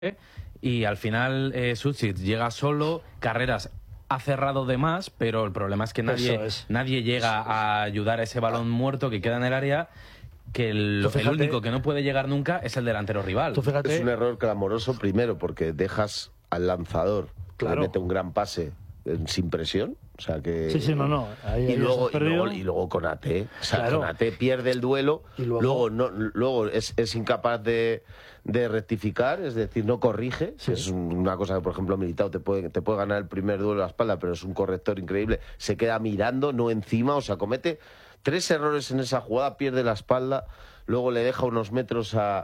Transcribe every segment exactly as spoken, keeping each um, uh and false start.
y al final eh, Suchit llega solo, Carreras ha cerrado de más, pero el problema es que nadie, es. nadie llega a ayudar a ese balón muerto que queda en el área, que el, fíjate, el único que no puede llegar nunca es el delantero rival. Tú fíjate, es un error clamoroso, primero, porque dejas al lanzador, claro, que le mete un gran pase sin presión, o sea que sí, sí, no, no. Ahí, y, ahí luego, y luego y luego Konaté, o sea, claro, Konaté pierde el duelo, y luego, luego no, luego es, es incapaz de, de rectificar, es decir, no corrige, sí, es una cosa que por ejemplo Militao te puede te puede ganar el primer duelo a la espalda, pero es un corrector increíble, se queda mirando, no encima, o sea, comete tres errores en esa jugada, pierde la espalda, luego le deja unos metros a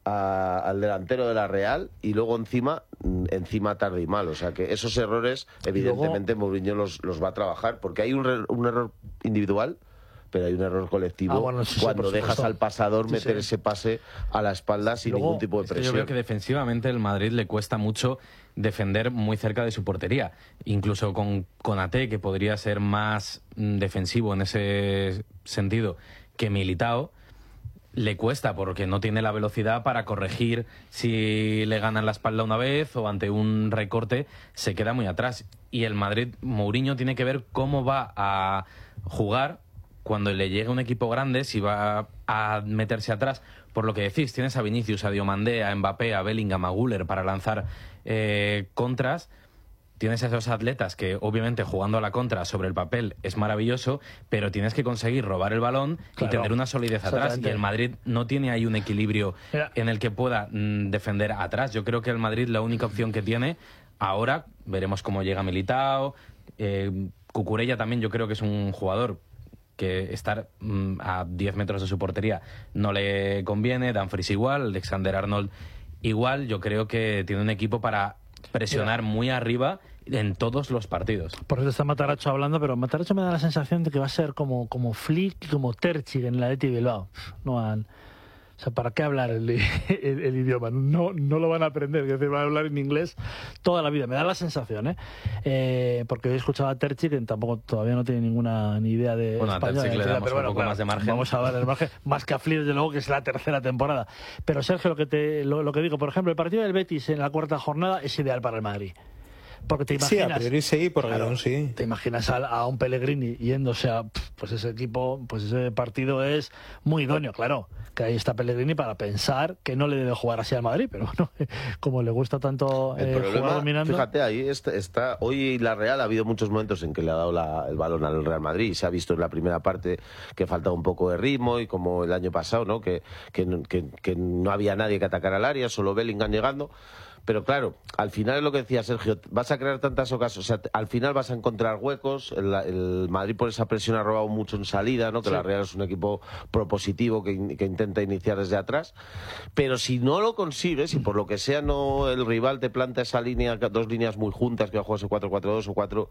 A, al delantero de la Real y luego encima encima tarde y mal, o sea que esos errores evidentemente luego, Mourinho los, los va a trabajar, porque hay un, re, un error individual, pero hay un error colectivo ah, bueno, sí, cuando sí, dejas al pasador sí, meter sí. ese pase a la espalda sin luego, ningún tipo de presión. Yo creo que defensivamente el Madrid le cuesta mucho defender muy cerca de su portería, incluso con Konaté, que podría ser más mm, defensivo en ese sentido que Militao. Le cuesta porque no tiene la velocidad para corregir si le ganan la espalda una vez o ante un recorte se queda muy atrás. Y el Madrid, Mourinho tiene que ver cómo va a jugar cuando le llegue un equipo grande, si va a meterse atrás. Por lo que decís, tienes a Vinicius, a Diomandé, a Mbappé, a Bellingham, a Güler para lanzar eh, contras. Tienes a esos atletas que obviamente jugando a la contra sobre el papel es maravilloso, pero tienes que conseguir robar el balón, claro, y tener una solidez atrás, y el Madrid no tiene ahí un equilibrio Mira. en el que pueda mm, defender atrás. Yo creo que el Madrid la única opción que tiene ahora, veremos cómo llega Militao, eh, Cucurella también yo creo que es un jugador que estar mm, a diez metros de su portería no le conviene, Dumfries igual, Alexander Arnold igual. Yo creo que tiene un equipo para presionar Mira. muy arriba en todos los partidos. Por eso está Matarazzo hablando, pero Matarazzo me da la sensación de que va a ser como, como Flick y como Terchig en el Athletic de Bilbao. No han... O sea, ¿para qué hablar el, el, el idioma? No, no lo van a aprender, es decir, van a hablar en inglés toda la vida. Me da la sensación, ¿eh? eh porque he escuchado a Terchig, que tampoco todavía no tiene ninguna ni idea de bueno, español. A Terchig le damos pero un bueno, poco claro, más de margen. Vamos a dar el margen, más que a Flick, desde luego, que es la tercera temporada. Pero Sergio, lo que, te, lo, lo que digo, por ejemplo, el partido del Betis en la cuarta jornada es ideal para el Madrid. Porque te imaginas, sí, a priori sí, por claro, sí. Te imaginas a, a un Pellegrini yéndose a, pues ese equipo, pues ese partido es muy idóneo, claro, que ahí está Pellegrini para pensar que no le debe jugar así al Madrid, pero bueno, como le gusta tanto el eh, problema, jugar dominando. Fíjate, ahí está, está, hoy la Real ha habido muchos momentos en que le ha dado la, el balón al Real Madrid, y se ha visto en la primera parte que faltaba un poco de ritmo, y como el año pasado, ¿no? Que, que, que, que no había nadie que atacara al área, solo Bellingham llegando. Pero claro, al final es lo que decía Sergio, vas a crear tantas ocasiones, o sea, al final vas a encontrar huecos, el, el Madrid por esa presión ha robado mucho en salida, ¿no? Que sí. La Real es un equipo propositivo que, que intenta iniciar desde atrás, pero si no lo consigues, y por lo que sea no el rival te planta esa línea, dos líneas muy juntas, que va a jugar ese cuatro cuatro dos o cuatro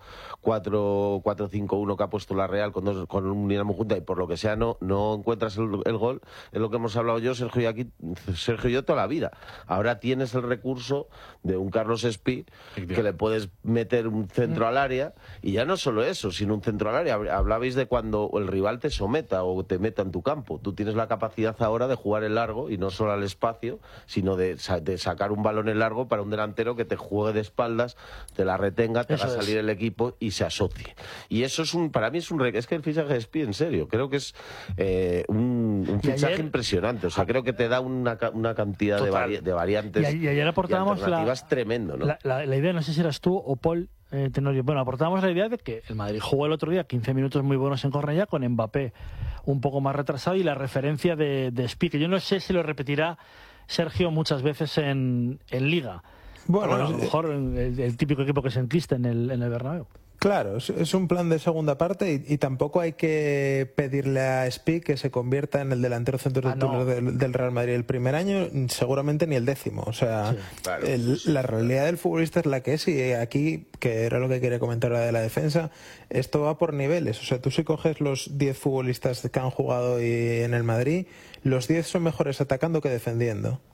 cuatro cinco uno que ha puesto la Real con, dos, con una línea muy junta, y por lo que sea no, no encuentras el, el gol, es lo que hemos hablado yo, Sergio y aquí, Sergio y yo toda la vida. Ahora tienes el recurso de un Carlos Espí que le puedes meter un centro al área, y ya no solo eso, sino un centro al área. Hablabais de cuando el rival te someta o te meta en tu campo. Tú tienes la capacidad ahora de jugar en largo, y no solo al espacio, sino de, de sacar un balón en largo para un delantero que te juegue de espaldas, te la retenga, te eso haga salir es. el equipo y se asocie. Y eso es un, para mí es un es que el fichaje de Espí, en serio, creo que es eh, un, un fichaje ayer, impresionante. O sea, creo que te da una, una cantidad de, vari, de variantes. Y, y ayer aportábamos la, tremendo, ¿no? La, la, la idea, no sé si eras tú o Paul eh, Tenorio, bueno, aportábamos la idea de que el Madrid jugó el otro día quince minutos muy buenos en Cornellá, con Mbappé un poco más retrasado, y la referencia de, de Espí, que yo no sé si lo repetirá Sergio muchas veces en, en Liga. Bueno, bueno, a lo mejor el, el típico equipo que se enquista en el, en el Bernabéu. Claro, es un plan de segunda parte, y, y tampoco hay que pedirle a Espí que se convierta en el delantero centro ah, no. del, del Real Madrid el primer año, seguramente ni el décimo. O sea, sí, claro, el, sí. la realidad del futbolista es la que es, y aquí, que era lo que quería comentar de la defensa, esto va por niveles. O sea, tú si coges los diez futbolistas que han jugado y en el Madrid, los diez son mejores atacando que defendiendo.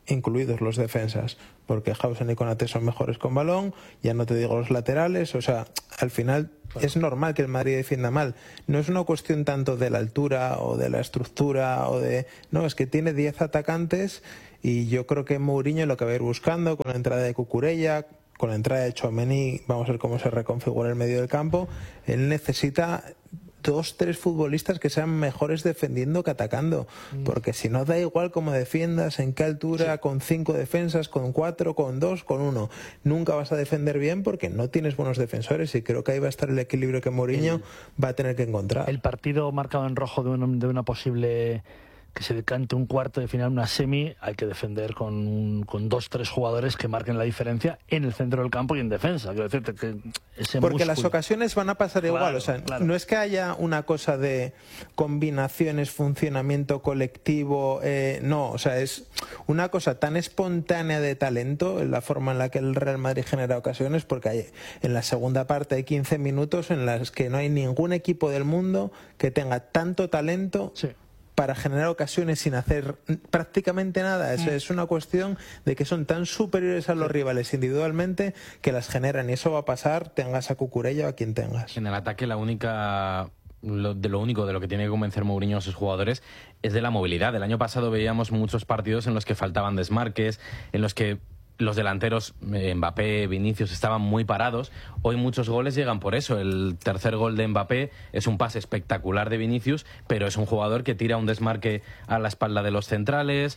incluidos los defensas, porque Hausen y Konaté son mejores con balón, ya no te digo los laterales, o sea, al final es normal que el Madrid defienda mal. No es una cuestión tanto de la altura o de la estructura o de... No, es que tiene diez atacantes y yo creo que Mourinho lo que va a ir buscando con la entrada de Cucurella, con la entrada de Tchouaméni, vamos a ver cómo se reconfigura el medio del campo, él necesita dos, tres futbolistas que sean mejores defendiendo que atacando, porque si no da igual cómo defiendas, en qué altura, sí. con cinco defensas, con cuatro, con dos, con uno, nunca vas a defender bien porque no tienes buenos defensores, y creo que ahí va a estar el equilibrio que Mourinho el, va a tener que encontrar. El partido marcado en rojo de una, de una posible... que se decante un cuarto de final, una semi, hay que defender con, con dos, tres jugadores que marquen la diferencia en el centro del campo y en defensa. Quiero decirte que ese Porque músculo... las ocasiones van a pasar claro, igual. O sea, claro. no es que haya una cosa de combinaciones, funcionamiento colectivo, eh, no, o sea, es una cosa tan espontánea de talento en la forma en la que el Real Madrid genera ocasiones, porque hay, en la segunda parte hay quince minutos en las que no hay ningún equipo del mundo que tenga tanto talento sí. para generar ocasiones sin hacer prácticamente nada. Es, es una cuestión de que son tan superiores a los sí. rivales individualmente que las generan, y eso va a pasar tengas a Cucurella o a quien tengas. En el ataque la única... Lo, de lo único de lo que tiene que convencer Mourinho a sus jugadores es de la movilidad. El año pasado veíamos muchos partidos en los que faltaban desmarques, en los que los delanteros, eh, Mbappé, Vinicius, estaban muy parados. Hoy muchos goles llegan por eso. El tercer gol de Mbappé es un pase espectacular de Vinicius, pero es un jugador que tira un desmarque a la espalda de los centrales.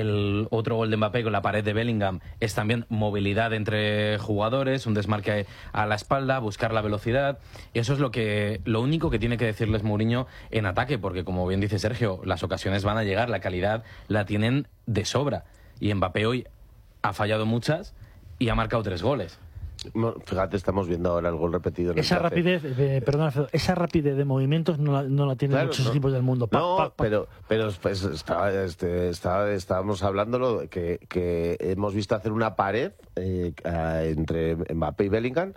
El otro gol de Mbappé con la pared de Bellingham es también movilidad entre jugadores, un desmarque a la espalda, buscar la velocidad. Y eso es lo que lo único que tiene que decirles Mourinho en ataque, porque como bien dice Sergio, las ocasiones van a llegar, la calidad la tienen de sobra. Y Mbappé hoy ha fallado muchas y ha marcado tres goles. No, fíjate, estamos viendo ahora el gol repetido. En esa el rapidez, eh, perdona, esa rapidez de movimientos no la, no la tienen claro, muchos no, equipos del mundo. Pa, no, pa, pa. pero, pero pues, estaba, este, estaba, estábamos hablándolo que, que hemos visto hacer una pared eh, entre Mbappé y Bellingham,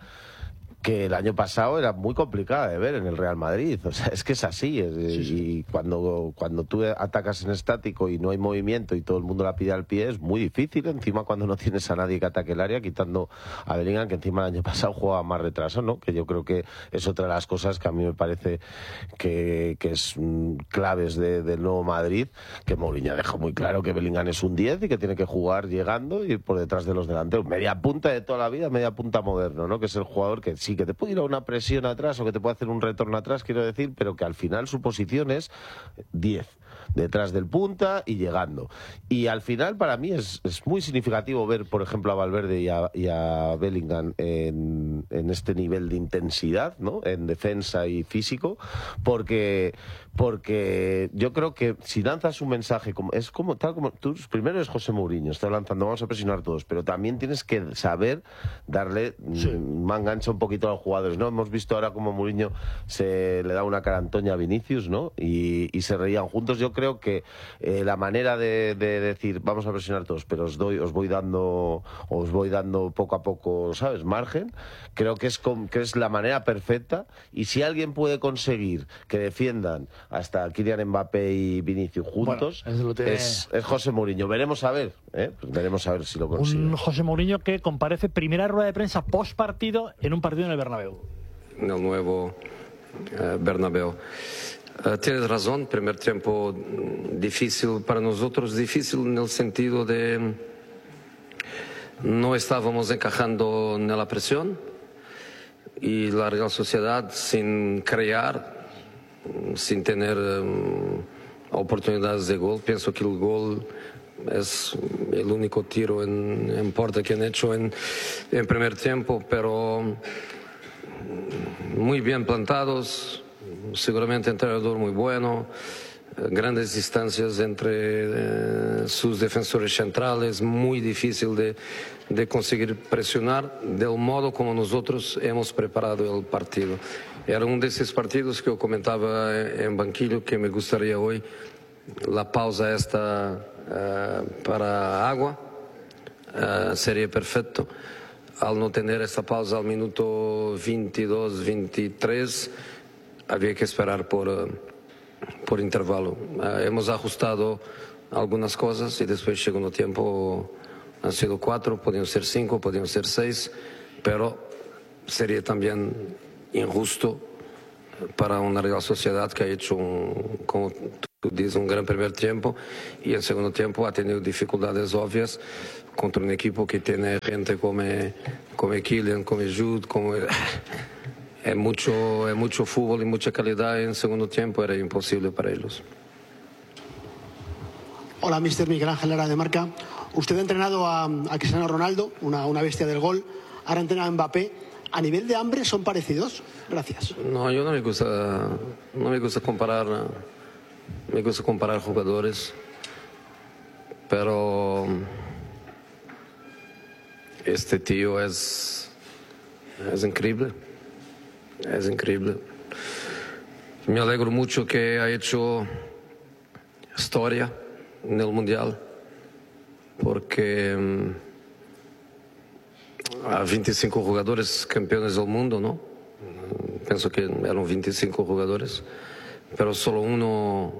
que el año pasado era muy complicada de ver en el Real Madrid. O sea, es que es así. Es, sí, sí. Y cuando, cuando tú atacas en estático y no hay movimiento y todo el mundo la pide al pie, es muy difícil. Encima cuando no tienes a nadie que ataque el área, quitando a Bellingham, que encima el año pasado jugaba más retraso, ¿no? Que yo creo que es otra de las cosas que a mí me parece que, que es mm, claves de, del nuevo Madrid, que Mourinho dejó muy claro que Bellingham es un diez y que tiene que jugar llegando y por detrás de los delanteros. Media punta de toda la vida, media punta moderno, ¿no? Que es el jugador que sí que te puede ir a una presión atrás o que te puede hacer un retorno atrás, quiero decir, pero que al final su posición es diez, detrás del punta y llegando. Y al final para mí es, es muy significativo ver, por ejemplo, a Valverde y a, y a Bellingham en, en este nivel de intensidad, ¿no? En defensa y físico, porque porque yo creo que si lanzas un mensaje como es como tal como tú, primero es José Mourinho, está lanzando, vamos a presionar todos, pero también tienes que saber darle sí. manga ancha un poquito a los jugadores, ¿no? Hemos visto ahora como Mourinho se le da una carantoña a Vinicius, ¿no? Y, y se reían juntos. Yo creo que eh, la manera de, de decir vamos a presionar todos, pero os doy, os voy dando, os voy dando poco a poco, ¿sabes? Margen. Creo que es con, que es la manera perfecta. Y si alguien puede conseguir que defiendan hasta Kylian Mbappé y Vinicius juntos, bueno, tiene... es, es José Mourinho. Veremos a ver, ¿eh? Pues veremos a ver si lo consigue. Un José Mourinho que comparece primera rueda de prensa post partido en un partido en el Bernabéu. En el nuevo uh, Bernabéu. Uh, tienes razón, primer tiempo difícil para nosotros, difícil en el sentido de no estábamos encajando en la presión y la Real Sociedad sin crear, sin tener um, oportunidades de gol. Pienso que el gol es el único tiro en, en puerta que han hecho en, en primer tiempo, pero muy bien plantados, seguramente entrenador muy bueno, grandes distancias entre eh, sus defensores centrales, muy difícil de, de conseguir presionar del modo como nosotros hemos preparado el partido. Era uno de esos partidos que yo comentaba en banquillo que me gustaría hoy la pausa esta uh, para agua uh, sería perfecto. Al no tener esta pausa al minuto veintidós, veintitrés, había que esperar por, uh, por intervalo. Uh, hemos ajustado algunas cosas y después el segundo tiempo han sido cuatro, podían ser cinco, podían ser seis, pero sería también injusto para una Real Sociedad que ha hecho, un, como tú dices, un gran primer tiempo y en segundo tiempo ha tenido dificultades obvias contra un equipo que tiene gente como, como Kylian, como Jude, como... Es mucho, es mucho fútbol y mucha calidad y en segundo tiempo era imposible para ellos. Hola, mister Miguel Ángel Lara de Marca. Usted ha entrenado a, a Cristiano Ronaldo, una, una bestia del gol. Ahora entrena a Mbappé. ¿A nivel de hambre son parecidos? Gracias. No, yo no me gusta, no me gusta comparar, me gusta comparar jugadores, pero este tío es, es increíble, es increíble. Me alegro mucho que ha hecho historia en el Mundial, porque hay veinticinco jugadores campeones del mundo, ¿no? Pienso que eran veinticinco jugadores, pero solo uno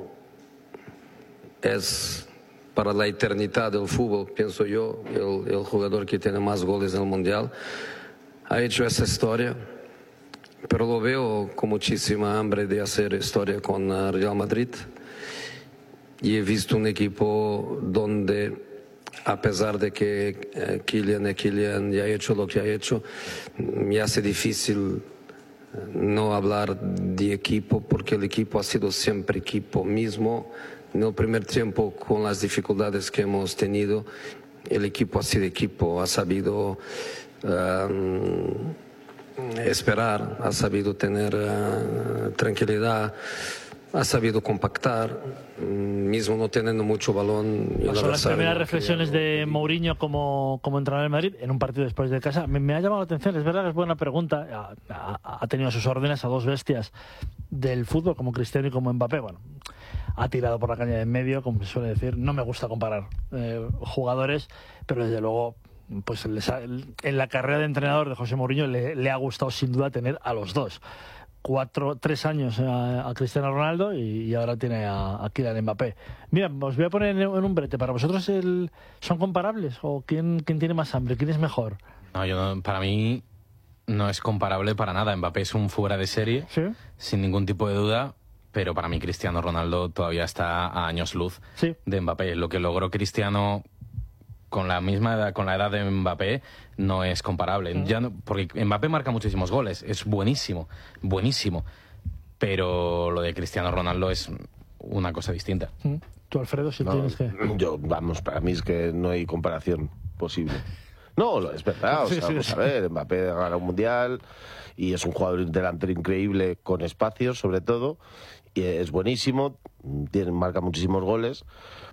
es para la eternidad del fútbol, pienso yo, el, el jugador que tiene más goles en el Mundial. Ha hecho esa historia, pero lo veo con muchísima hambre de hacer historia con Real Madrid. Y he visto un equipo donde, a pesar de que eh, Kylian y Kylian ya ha hecho lo que ha hecho, me hace difícil no hablar de equipo, porque el equipo ha sido siempre equipo mismo. En el primer tiempo, con las dificultades que hemos tenido, el equipo ha sido equipo, ha sabido um, esperar, ha sabido tener uh, tranquilidad, ha sabido compactar, mismo no teniendo mucho balón. Pues son las primeras reflexiones de Mourinho como, como entrenador en Madrid en un partido después de casa. Me, me ha llamado la atención, es verdad que es buena pregunta. Ha, ha, ha tenido a sus órdenes a dos bestias del fútbol como Cristiano y como Mbappé. Bueno, ha tirado por la caña de en medio, como se suele decir. No me gusta comparar eh, jugadores, pero desde luego, pues les ha, en la carrera de entrenador de José Mourinho le, le ha gustado sin duda tener a los dos. Cuatro, tres años a, a Cristiano Ronaldo y, y ahora tiene a, a Kylian Mbappé. Mira, os voy a poner en, en un brete. ¿Para vosotros el, son comparables? ¿O quién, quién tiene más hambre? ¿Quién es mejor? No, yo no, para mí no es comparable para nada. Mbappé es un fuera de serie, ¿sí?, sin ningún tipo de duda, pero para mí Cristiano Ronaldo todavía está a años luz, ¿sí?, de Mbappé. Lo que logró Cristiano con la misma edad, con la edad de Mbappé, no es comparable. Mm. Ya no, porque Mbappé marca muchísimos goles, es buenísimo, buenísimo, pero lo de Cristiano Ronaldo es una cosa distinta. Mm. Tú, Alfredo, si no, tienes que... Yo, vamos, para mí es que no hay comparación posible. No, es verdad, o sea, sí, sí, vamos sí. a ver, Mbappé ha ganado un Mundial y es un jugador delantero increíble, con espacios sobre todo, y es buenísimo, tiene, marca muchísimos goles,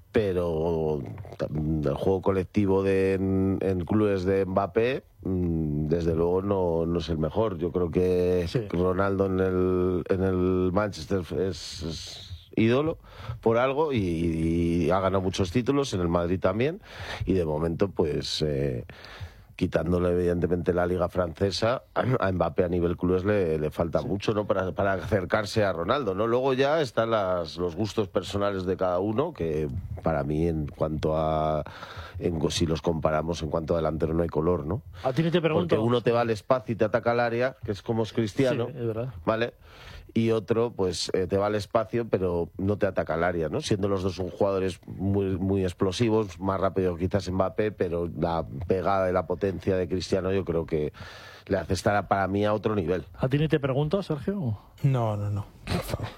pero el juego colectivo de, en, en clubes de Mbappé, desde luego no, no es el mejor. Yo creo que sí. Ronaldo en el, en el Manchester es, es ídolo por algo y, y ha ganado muchos títulos, en el Madrid también, y de momento pues... Eh, quitándole evidentemente la liga francesa, a Mbappé a nivel clubes le, le falta sí. mucho, ¿no?, para, para acercarse a Ronaldo, ¿no? Luego ya están las, los gustos personales de cada uno, que para mí en cuanto a en, si los comparamos en cuanto a delantero no hay color, ¿no? A ti te pregunto. Porque uno te va al espacio y te ataca al área, que es como es Cristiano, sí, es verdad. ¿vale? Y otro, pues, eh, te va al espacio, pero no te ataca al área, ¿no? Siendo los dos son jugadores muy, muy explosivos, más rápido quizás Mbappé, pero la pegada y la potencia de Cristiano yo creo que le hace estar para mí a otro nivel. ¿A ti ni te pregunto, Sergio? No, no, no, por favor.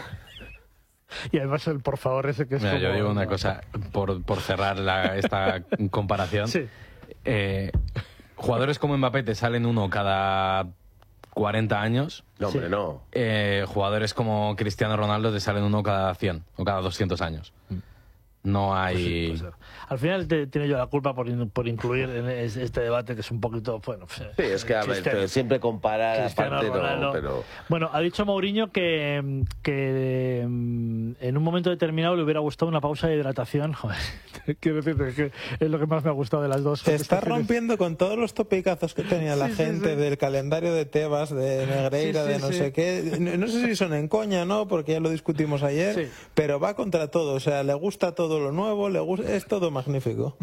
Y además el por favor ese que es... Mira, como... yo digo una cosa, por, por cerrar la, esta comparación. Sí. Eh, jugadores como Mbappé te salen uno cada... cuarenta años. No, hombre, sí. no. Eh, jugadores como Cristiano Ronaldo te salen uno cada cien o cada doscientos años. No hay... Pues sí, al final te, tiene yo la culpa por, in, por incluir en este debate que es un poquito... Bueno, sí, es que a ver, siempre comparar aparte, no, pero... Bueno, ha dicho Mourinho que, que en un momento determinado le hubiera gustado una pausa de hidratación. Joder, quiero decirte que es lo que más me ha gustado de las dos. Se está rompiendo con todos los topicazos que tenía la sí, gente sí, sí. del calendario de Tebas, de Negreira, sí, sí, de no sí. sé qué. No, no sé si son en coña, ¿no? Porque ya lo discutimos ayer, sí. pero va contra todo. O sea, le gusta todo todo lo nuevo, le gusta, es todo magnífico.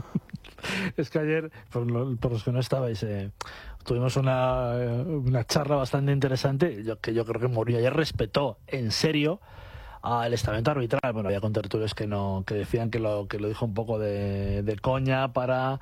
Es que ayer, por, lo, por los que no estabais, eh, tuvimos una, una charla bastante interesante, yo, que yo creo que Mourinho ayer respetó en serio al estamento arbitral. Bueno, había contertulios que no, que decían que lo, que lo dijo un poco de, de coña para,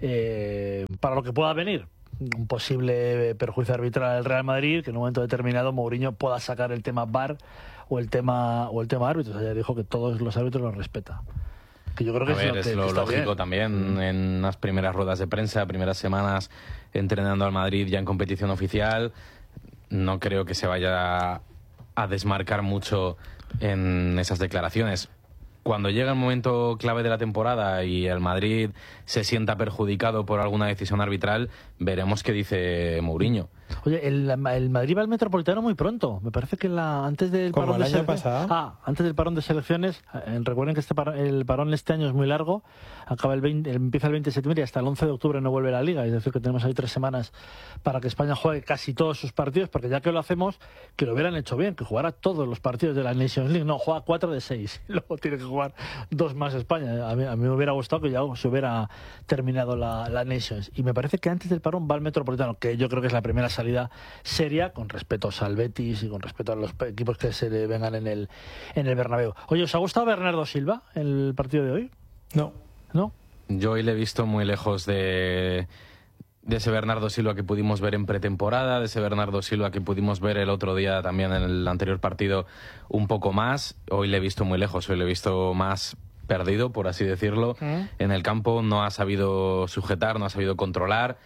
eh, para lo que pueda venir. Un posible perjuicio arbitral al Real Madrid, que en un momento determinado Mourinho pueda sacar el tema V A R o el tema, o el tema árbitros. Ayer dijo que todos los árbitros los respeta. Que yo creo que a ver, es lo, que, es que lo lógico bien. también en las primeras ruedas de prensa, primeras semanas entrenando al Madrid ya en competición oficial. No creo que se vaya a desmarcar mucho en esas declaraciones. Cuando llega el momento clave de la temporada y el Madrid se sienta perjudicado por alguna decisión arbitral, veremos qué dice Mourinho. Oye, el, el Madrid va al Metropolitano muy pronto. Me parece que la, antes del Como parón el de año selecciones. pasado. Ah, antes del parón de selecciones. Eh, recuerden que este par, el parón este año es muy largo. Acaba el veinte, empieza el veinte de septiembre y hasta el once de octubre no vuelve la Liga. Es decir, que tenemos ahí tres semanas para que España juegue casi todos sus partidos, porque ya que lo hacemos, que lo hubieran hecho bien, que jugara todos los partidos de la Nations League. No, juega cuatro de seis. Luego tiene que jugar dos más España. A mí, a mí me hubiera gustado que ya se hubiera terminado la, la Nations. Y me parece que antes del parón va al Metropolitano, que yo creo que es la primera salida seria, con respeto al Betis y con respeto a los equipos que se le vengan en el, en el Bernabéu. Oye, ¿os ha gustado Bernardo Silva el partido de hoy? No. ¿No? Yo hoy le he visto muy lejos de, de ese Bernardo Silva que pudimos ver en pretemporada, de ese Bernardo Silva que pudimos ver el otro día también en el anterior partido un poco más. Hoy le he visto muy lejos, hoy le he visto más perdido, por así decirlo. ¿Eh? En el campo no ha sabido sujetar, no ha sabido controlar.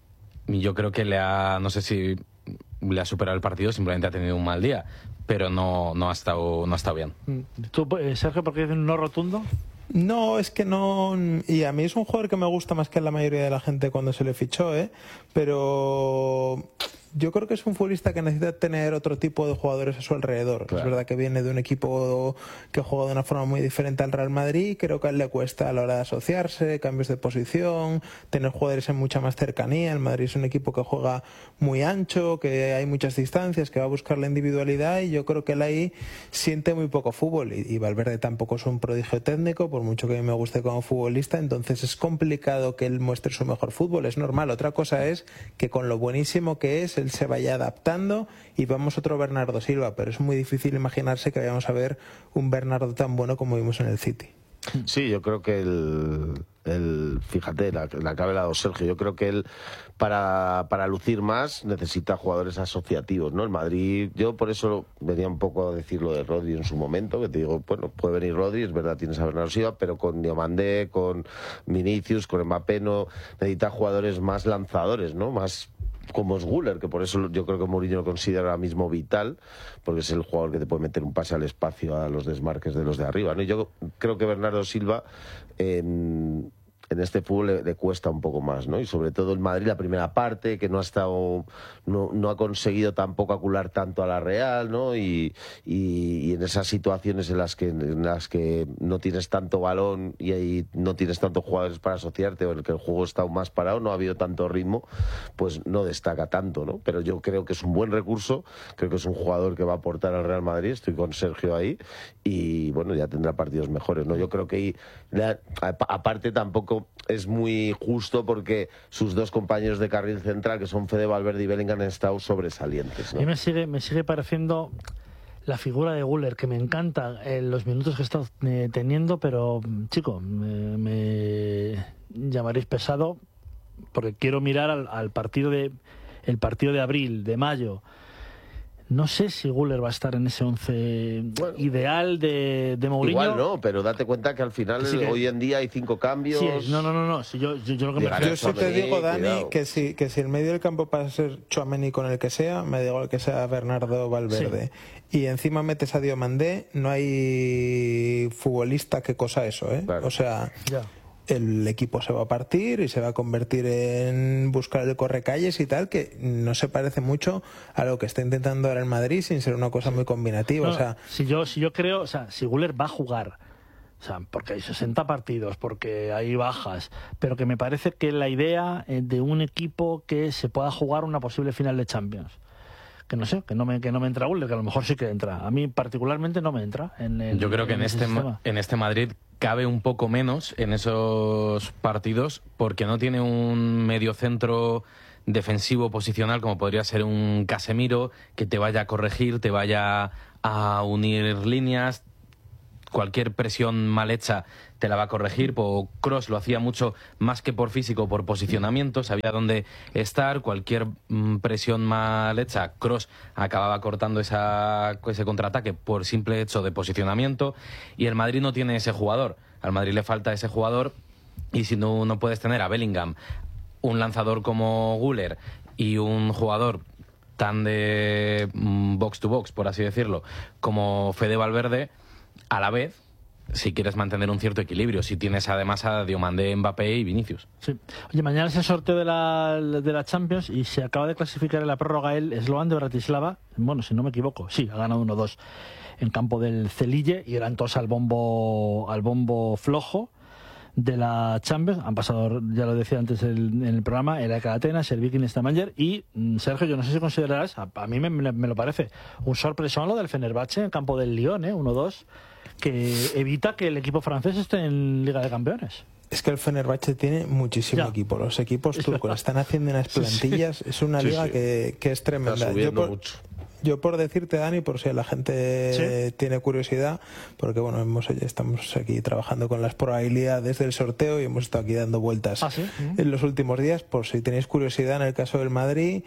Y yo creo que le ha, no sé si le ha superado el partido, simplemente ha tenido un mal día, pero no, no, ha, estado, no ha estado bien. ¿Tú, Sergio, por qué dices un no rotundo? No, es que no... Y a mí es un jugador que me gusta más que a la mayoría de la gente cuando se le fichó, ¿eh? Pero yo creo que es un futbolista que necesita tener otro tipo de jugadores a su alrededor. Claro. Es verdad que viene de un equipo que juega de una forma muy diferente al Real Madrid. Creo que a él le cuesta a la hora de asociarse, cambios de posición, tener jugadores en mucha más cercanía. El Madrid es un equipo que juega muy ancho, que hay muchas distancias, que va a buscar la individualidad, y yo creo que él ahí siente muy poco fútbol. Y, y Valverde tampoco es un prodigio técnico, por mucho que a mí me guste como futbolista. Entonces es complicado que él muestre su mejor fútbol, es normal. Otra cosa es que con lo buenísimo que es, él se vaya adaptando y vamos otro Bernardo Silva, pero es muy difícil imaginarse que vayamos a ver un Bernardo tan bueno como vimos en el City. Sí, yo creo que el, el fíjate, la, la que ha hablado Sergio, yo creo que él para, para lucir más necesita jugadores asociativos, ¿no? El Madrid, yo por eso venía un poco a decir lo de Rodri en su momento, que te digo, bueno, puede venir Rodri, es verdad, tienes a Bernardo Silva, pero con Diomandé, con Vinicius, con Mbappé, no, necesita jugadores más lanzadores, ¿no? Más como es Güler, que por eso yo creo que Mourinho lo considera ahora mismo vital, porque es el jugador que te puede meter un pase al espacio a los desmarques de los de arriba, ¿no? Y yo creo que Bernardo Silva en, en este fútbol le, le cuesta un poco más, ¿no? Y sobre todo el Madrid, la primera parte, que no ha estado, no, no ha conseguido tampoco acular tanto a la Real, ¿no? Y, y, y en esas situaciones en las que en las que no tienes tanto balón y ahí no tienes tantos jugadores para asociarte, o en el que el juego está aún más parado, no ha habido tanto ritmo, pues no destaca tanto, ¿no? Pero yo creo que es un buen recurso, creo que es un jugador que va a aportar al Real Madrid, estoy con Sergio ahí, y bueno, ya tendrá partidos mejores, ¿no? Yo creo que la, aparte tampoco es muy justo, porque sus dos compañeros de carril central, que son Fede Valverde y Bellingham, han estado sobresalientes, ¿no? A mí me sigue, me sigue pareciendo la figura de Güler, que me encanta en los minutos que he estado eh, teniendo, pero chico, me, me llamaréis pesado, porque quiero mirar al, al partido de el partido de abril, de mayo. No sé si Güler va a estar en ese once bueno, ideal de, de Mourinho. Igual no, pero date cuenta que al final sí que hoy en día hay cinco cambios. Sí, no, no, no, no. Si yo, yo, yo lo que me Yo sí te digo, Dani, que si, que si el medio del campo pasa a ser Tchouaméni con el que sea, me digo el que sea Bernardo Valverde, sí, y encima metes a Diomandé, no hay futbolista que cosa eso, ¿eh? Claro. O sea... Ya. El equipo se va a partir y se va a convertir en buscar el correcalles y tal, que no se parece mucho a lo que está intentando ahora el Madrid, sin ser una cosa muy combinativa. No, o sea, si yo si yo creo, o sea, si Güler va a jugar, o sea, porque hay sesenta partidos, porque hay bajas, pero que me parece que la idea de un equipo que se pueda jugar una posible final de Champions, que no sé, que no me, que no me entra Güler, que a lo mejor sí que entra. A mí particularmente no me entra. En el, Yo creo que en, en este en este Madrid cabe un poco menos en esos partidos porque no tiene un mediocentro defensivo posicional como podría ser un Casemiro que te vaya a corregir, te vaya a unir líneas. Cualquier presión mal hecha te la va a corregir. Kroos lo hacía mucho más que por físico, por posicionamiento, sabía dónde estar. Cualquier mm, presión mal hecha, Kroos acababa cortando esa, ese contraataque por simple hecho de posicionamiento. Y el Madrid no tiene ese jugador. Al Madrid le falta ese jugador. Y si no, no puedes tener a Bellingham, un lanzador como Güler y un jugador tan de mm, box to box, por así decirlo, como Fede Valverde, a la vez, si quieres mantener un cierto equilibrio, si tienes además a Diomandé, Mbappé y Vinicius. Sí. Oye, mañana es el sorteo de la, de la Champions y se acaba de clasificar en la prórroga el Slovan de Bratislava. Bueno, si no me equivoco, sí, ha ganado uno dos en campo del Celille y eran todos al bombo, al bombo flojo de la Champions. Han pasado, ya lo decía antes el, en el programa, el A E K Atenas, el Viking Stavanger y, Sergio, yo no sé si considerarás, a, a mí me, me, me lo parece, un sorpresón lo del Fenerbahce en campo del Lyon, ¿eh? uno dos, que evita que el equipo francés esté en Liga de Campeones. Es que el Fenerbahce tiene muchísimo ya. equipo. Los equipos turcos están haciendo unas plantillas. Sí, sí. Es una sí, liga sí. Que, que es tremenda. Está subiendo yo, por, mucho. yo por decirte, Dani, por si la gente ¿Sí? tiene curiosidad, porque bueno, hemos, estamos aquí trabajando con las probabilidades del sorteo y hemos estado aquí dando vueltas ¿Ah, sí? en los últimos días. Por si tenéis curiosidad, en el caso del Madrid,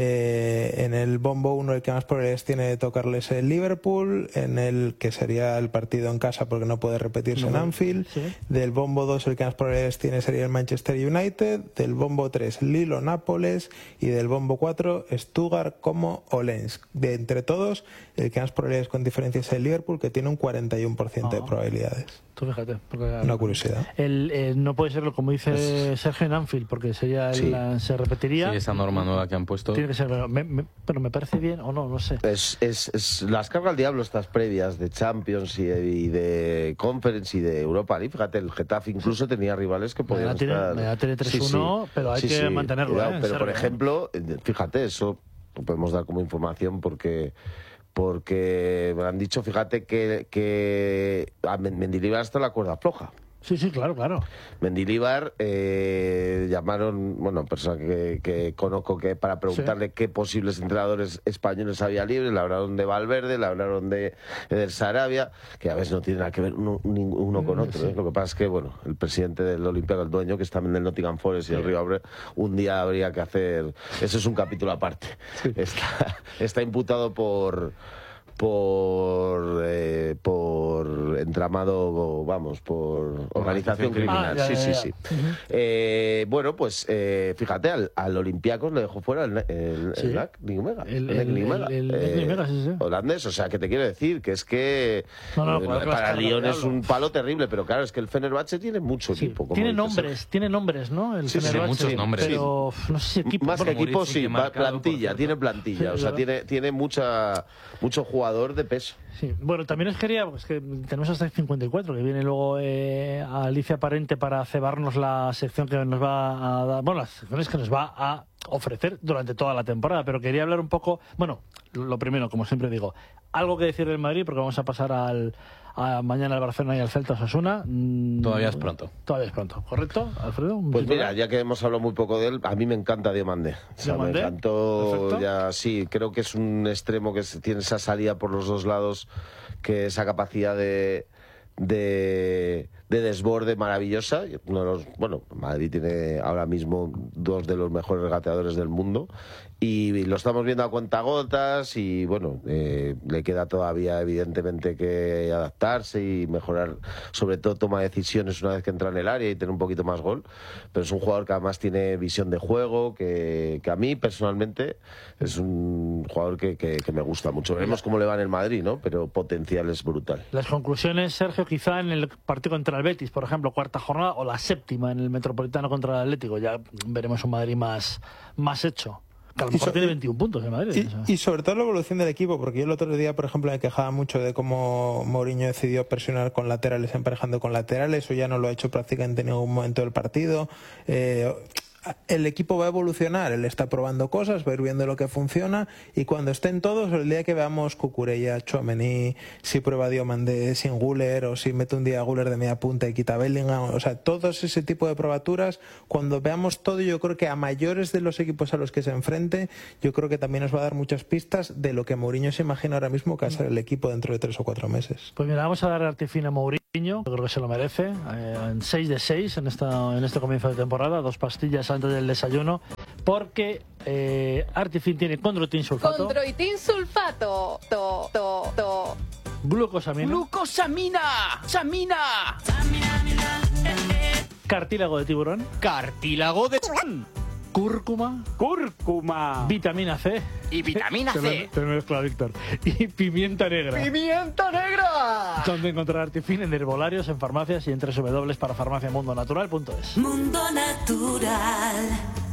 eh, en el bombo uno el que más probabilidades tiene de tocarles el Liverpool, en el que sería el partido en casa porque no puede repetirse no, en Anfield, ¿sí? Del bombo dos el que más probabilidades tiene sería el Manchester United, del bombo tres Lilo Nápoles y del bombo cuatro Stuttgart como Olensk. De entre todos, el que más probabilidades con diferencia es el Liverpool, que tiene un cuarenta y uno por ciento oh. de probabilidades. Tú fíjate. Porque, una curiosidad. El, el, no puede serlo, como dice es... Sergio, en Anfield, porque sería el, sí. la, se repetiría. Sí, esa norma nueva que han puesto. Tiene que ser, me, me, pero me parece bien o no, no sé. Es, es, es las cargas al diablo estas previas de Champions y de, y de Conference y de Europa League. Fíjate, el Getafe incluso tenía rivales que podían me tiene, estar... Me da tres uno, sí, sí. pero hay sí, que sí, mantenerlo. Cuidado, ¿eh? Pero, por Sergio. ejemplo, fíjate, eso lo podemos dar como información porque... porque me han dicho, fíjate, que, que a Mendilibar está la cuerda floja. Sí, sí, claro, claro. Mendilibar, eh, llamaron, bueno, persona que, que conozco que para preguntarle sí. qué posibles entrenadores españoles había libres, le hablaron de Valverde, le hablaron de, de del Sarabia, que a veces no tiene nada que ver uno, uno con otro. Sí. ¿eh? Lo que pasa es que, bueno, el presidente del Olympiacos, el dueño, que está en el Nottingham Forest y sí. el Río Abre, un día habría que hacer... Eso es un capítulo aparte. Sí. Está, está imputado por... por eh, por entramado, vamos, por organización criminal. Ah, ya, sí, ya, sí, ya. sí. Uh-huh. Eh, bueno, pues eh, fíjate, al, al Olympiacos le dejó fuera el, el, sí. el, el Nimega, el, el, el, el, el, el eh, Nimega, sí, sí. holandés. O sea, que te quiero decir que es que no, no, eh, para Lyon es un palo terrible, pero claro, es que el Fenerbahce tiene mucho sí. equipo. Como tiene dices, nombres, ¿eh? tiene nombres, ¿no? El sí, sí, muchos nombres. Pero sí. no sé si equipo. Más que equipo, sí, marcado, plantilla, tiene plantilla. O sea, tiene, tiene mucha mucho jugador de peso. Sí. Bueno, también os quería, pues que tenemos hasta el cincuenta y cuatro, que viene luego eh, Alicia Parente para cebarnos la sección que nos va a dar, bueno, las secciones que nos va a ofrecer durante toda la temporada, pero quería hablar un poco, bueno, lo primero, como siempre digo, algo que decir del Madrid, porque vamos a pasar al a mañana al Barcelona y al Celta Osasuna. Todavía es pronto. Todavía es pronto, ¿correcto, Alfredo? Pues mira, ya que hemos hablado muy poco de él, a mí me encanta Diomandé. O sea, me encantó. Perfecto. Ya sí, creo que es un extremo que tiene esa salida por los dos lados, que esa capacidad de de, de desborde maravillosa. Uno de los, bueno, Madrid tiene ahora mismo dos de los mejores regateadores del mundo y lo estamos viendo a cuentagotas y bueno, eh, le queda todavía evidentemente que adaptarse y mejorar, sobre todo toma decisiones una vez que entra en el área y tener un poquito más gol, pero es un jugador que además tiene visión de juego, que, que a mí personalmente es un jugador que, que, que me gusta mucho. Veremos cómo le va en el Madrid, ¿no? Pero potencial es brutal. Las conclusiones, Sergio, quizá en el partido contra el Betis, por ejemplo, cuarta jornada, o la séptima en el Metropolitano contra el Atlético, ya veremos un Madrid más, más hecho. Que a lo mejor so tiene veintiún puntos en Madrid. Y, o sea. y sobre todo la evolución del equipo, porque yo el otro día, por ejemplo, me quejaba mucho de cómo Mourinho decidió presionar con laterales, emparejando con laterales, o ya no lo ha hecho prácticamente en ningún momento del partido. Eh, el equipo va a evolucionar, él está probando cosas, va a ir viendo lo que funciona, y cuando estén todos, el día que veamos Cucurella, Tchouaméni, si prueba Diomandé sin Güler, o si mete un día a Güler de media punta y quita Bellingham, o sea, todos ese tipo de probaturas, cuando veamos todo, yo creo que a mayores de los equipos a los que se enfrente, yo creo que también nos va a dar muchas pistas de lo que Mourinho se imagina ahora mismo que va a ser el equipo dentro de tres o cuatro meses. Pues mira, vamos a dar artifina a Mourinho, yo creo que se lo merece, eh, en seis de seis en, esta, en este comienzo de temporada, dos pastillas antes del desayuno, porque eh, Artifin tiene condroitin sulfato. Condroitin sulfato. To, to, to. Glucosamina. Glucosamina. Samina. Cartílago de tiburón. Cartílago de tiburón. Cúrcuma. Cúrcuma. Vitamina C. Y vitamina Te C. me, te me mezcla, Víctor. Y pimienta negra. ¡Pimienta negra! Donde encontrar Artifin en herbolarios, en farmacias y en doble u doble u doble u punto farmaciamundonatural punto es. Mundo Natural.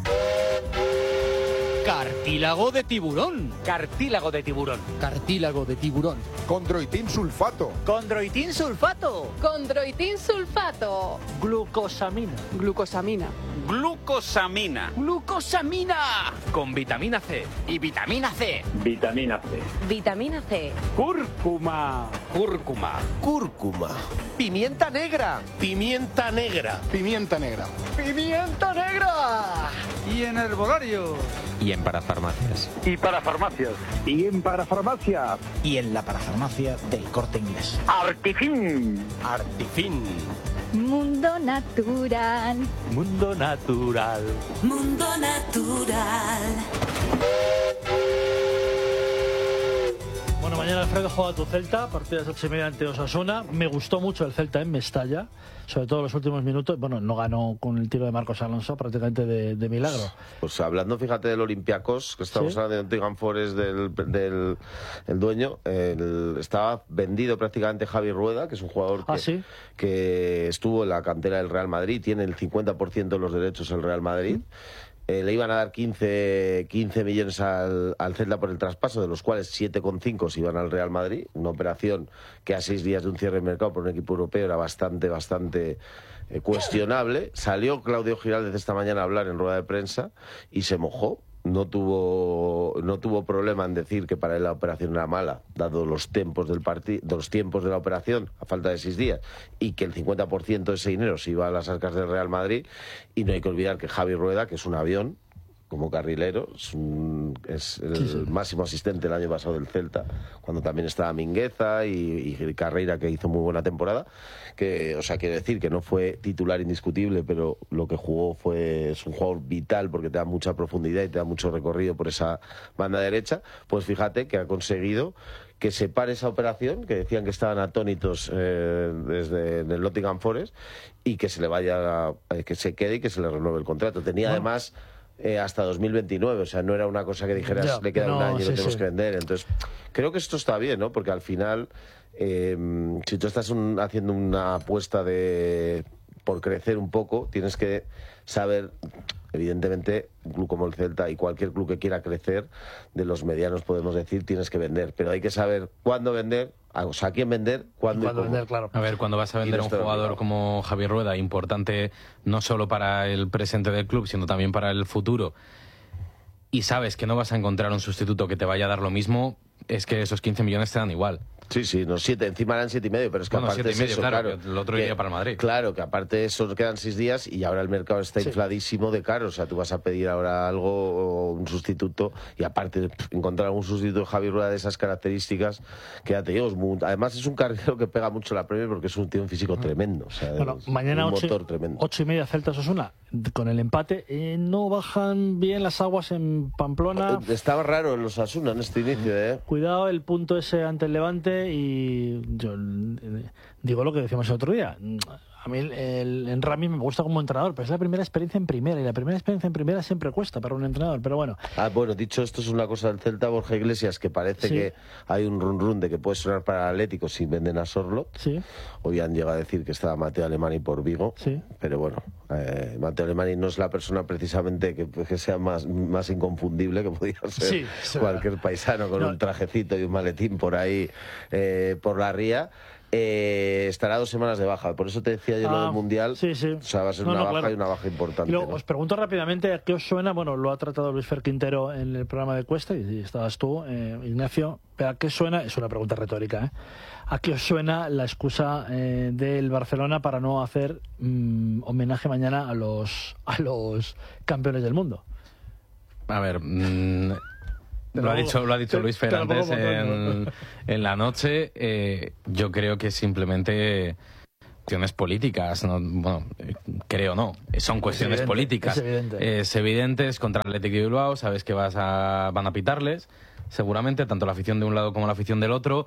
Cartílago de tiburón. Cartílago de tiburón. Cartílago de tiburón. Condroitin sulfato. Condroitin sulfato. Condroitin sulfato. Glucosamina. Glucosamina. Glucosamina. Glucosamina. Con vitamina C. Y vitamina C. Vitamina C. Vitamina C. Cúrcuma. Cúrcuma. Cúrcuma. Pimienta negra. Pimienta negra. Pimienta negra. Pimienta negra. Y en herbolario. Y en parafarmacias. Y para farmacias. Y en parafarmacia. Y en la parafarmacia del Corte Inglés. Artifin. Artifin. Mundo Natural. Mundo Natural. Mundo Natural. Bueno, mañana Alfredo juega a tu Celta, partidas ocho y media ante Osasuna. Me gustó mucho el Celta en Mestalla, sobre todo los últimos minutos. Bueno, no ganó con el tiro de Marcos Alonso, prácticamente de, de milagro. Pues hablando, fíjate, del Olympiacos, que estamos ¿Sí? hablando de Nottingham Forest, del, del el dueño, el, estaba vendido prácticamente Javi Rueda, que es un jugador que, ¿Ah, sí? que estuvo en la cantera del Real Madrid, tiene el cincuenta por ciento de los derechos el Real Madrid. ¿Sí? Eh, le iban a dar quince, quince millones al, al Celta por el traspaso, de los cuales siete coma cinco se iban al Real Madrid. Una operación que a seis días de un cierre de mercado por un equipo europeo era bastante, bastante eh, cuestionable. Salió Claudio Giraldez esta mañana a hablar en rueda de prensa y se mojó. No tuvo, no tuvo problema en decir que para él la operación era mala, dado los tiempos del partido, los tiempos de la operación, a falta de seis días, y que el cincuenta por ciento de ese dinero se iba a las arcas del Real Madrid. Y no hay que olvidar que Javi Rueda, que es un avión como carrilero, es, un, es el sí, sí. máximo asistente el año pasado del Celta, cuando también estaba Mingueza y, y Carreira, que hizo muy buena temporada. Que, o sea, quiero decir que no fue titular indiscutible, pero lo que jugó fue, es un jugador vital porque te da mucha profundidad y te da mucho recorrido por esa banda derecha. Pues fíjate que ha conseguido que se pare esa operación, que decían que estaban atónitos eh, desde el Nottingham Forest, y que se le vaya, a, que se quede y que se le renueve el contrato. Tenía no. además eh, hasta dos mil veintinueve, o sea, no era una cosa que dijeras ya, le queda no, un año y sí, lo tenemos sí. que vender. Entonces, creo que esto está bien, ¿no? Porque al final, eh, si tú estás un, haciendo una apuesta de por crecer un poco, tienes que saber, evidentemente, un club como el Celta y cualquier club que quiera crecer, de los medianos podemos decir, tienes que vender, pero hay que saber cuándo vender, o sea, a quién vender, cuándo y, ¿Cuándo y cómo. vender, claro. A ver, cuando vas a vender a un jugador como Javier Rueda, importante no solo para el presente del club, sino también para el futuro, y sabes que no vas a encontrar un sustituto que te vaya a dar lo mismo, es que esos quince millones te dan igual. Sí, sí, no, siete, encima eran siete y medio, pero es que bueno, aparte siete y medio, eso, claro, claro, que el otro iría para el Madrid. Claro, que aparte de eso quedan seis días y ahora el mercado está sí. infladísimo de caro, o sea, tú vas a pedir ahora algo, un sustituto, y aparte encontrar algún sustituto de Javi Rueda de esas características, que ya te digo, es muy, además es un carrilero que pega mucho la Premier porque es un tío un físico tremendo, o sea, bueno, es mañana un ocho, motor tremendo. Ocho y media Celta Osasuna, con el empate, eh, no bajan bien las aguas en Pamplona. Estaba raro en los Osasuna en este inicio, ¿eh? Cuidado el punto ese ante el Levante, y yo digo lo que decíamos el otro día. A mí el, el, el Rami me gusta como entrenador, pero es la primera experiencia en primera, y la primera experiencia en primera siempre cuesta para un entrenador, pero bueno. Ah, bueno, dicho esto, es una cosa del Celta, Borja Iglesias, que parece sí. que hay un run run de que puede sonar para el Atlético si venden a Sorloth. Sí. Hoy han llegado a decir que estaba Mateo Alemany por Vigo, sí. pero bueno, eh, Mateo Alemany no es la persona precisamente que, que sea más, más inconfundible que podría ser sí, cualquier paisano con no. un trajecito y un maletín por ahí, eh, por la ría. eh, estará dos semanas de baja. Por eso te decía yo Ah, lo del Mundial. sí, sí. O sea, va a ser No, una no, baja claro. y una baja importante. Y luego, ¿no? os pregunto rápidamente a qué os suena, bueno, lo ha tratado Luis Fer Quintero en el programa de Cuesta, y estabas tú, eh, Ignacio, pero ¿a qué suena? Es una pregunta retórica, ¿eh? ¿A qué os suena la excusa eh, del Barcelona para no hacer mm, homenaje mañana a los, a los campeones del mundo? A ver, mmm, Te lo, ha lo dicho, lo ha dicho te- Luis te Fer lo pongo antes por en, todo. en la noche. Eh, yo creo que simplemente cuestiones políticas, no, bueno, eh, creo no, son cuestiones evidente, políticas. es evidente. Es evidente, es contra el Athletic de Bilbao, sabes que vas a, van a pitarles, seguramente, tanto la afición de un lado como la afición del otro,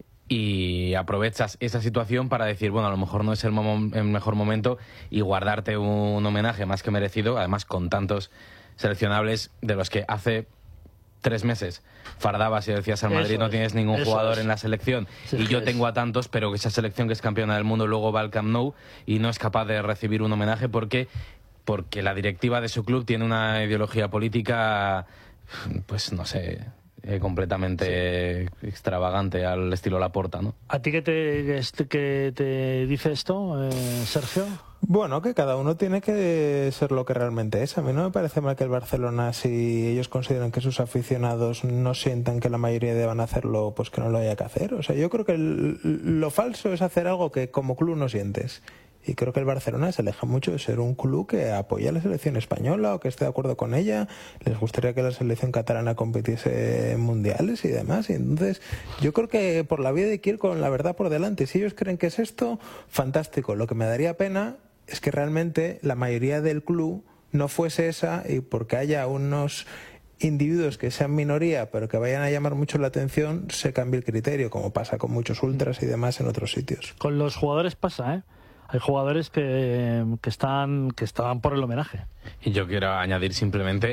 y aprovechas esa situación para decir, bueno, a lo mejor no es el, mo- el mejor momento, y guardarte un homenaje más que merecido, además con tantos seleccionables de los que hace tres meses fardabas y decías al Eso Madrid no es, tienes ningún eso jugador es. en la selección, Sí, y es yo que tengo es. a tantos, pero esa selección que es campeona del mundo luego va al Camp Nou y no es capaz de recibir un homenaje porque porque la directiva de su club tiene una ideología política, pues no sé, eh, completamente extravagante al estilo Laporta, ¿no? ¿A ti qué te, este, qué te dice esto, eh, Sergio? Bueno, que cada uno tiene que ser lo que realmente es. A mí no me parece mal que el Barcelona, si ellos consideran que sus aficionados no sientan que la mayoría deban hacerlo, pues que no lo haya que hacer. O sea, yo creo que el- lo falso es hacer algo que como club no sientes. Y creo que el Barcelona se aleja mucho de ser un club que apoya a la selección española o que esté de acuerdo con ella. Les gustaría que la selección catalana compitiese en mundiales y demás. Y entonces, yo creo que por la vía de que ir con la verdad por delante. Si ellos creen que es esto, fantástico. Lo que me daría pena es que realmente la mayoría del club no fuese esa, y porque haya unos individuos que sean minoría pero que vayan a llamar mucho la atención, se cambie el criterio, como pasa con muchos ultras y demás en otros sitios. Con los jugadores pasa, ¿eh? Hay jugadores que, que están que estaban por el homenaje. Y yo quiero añadir simplemente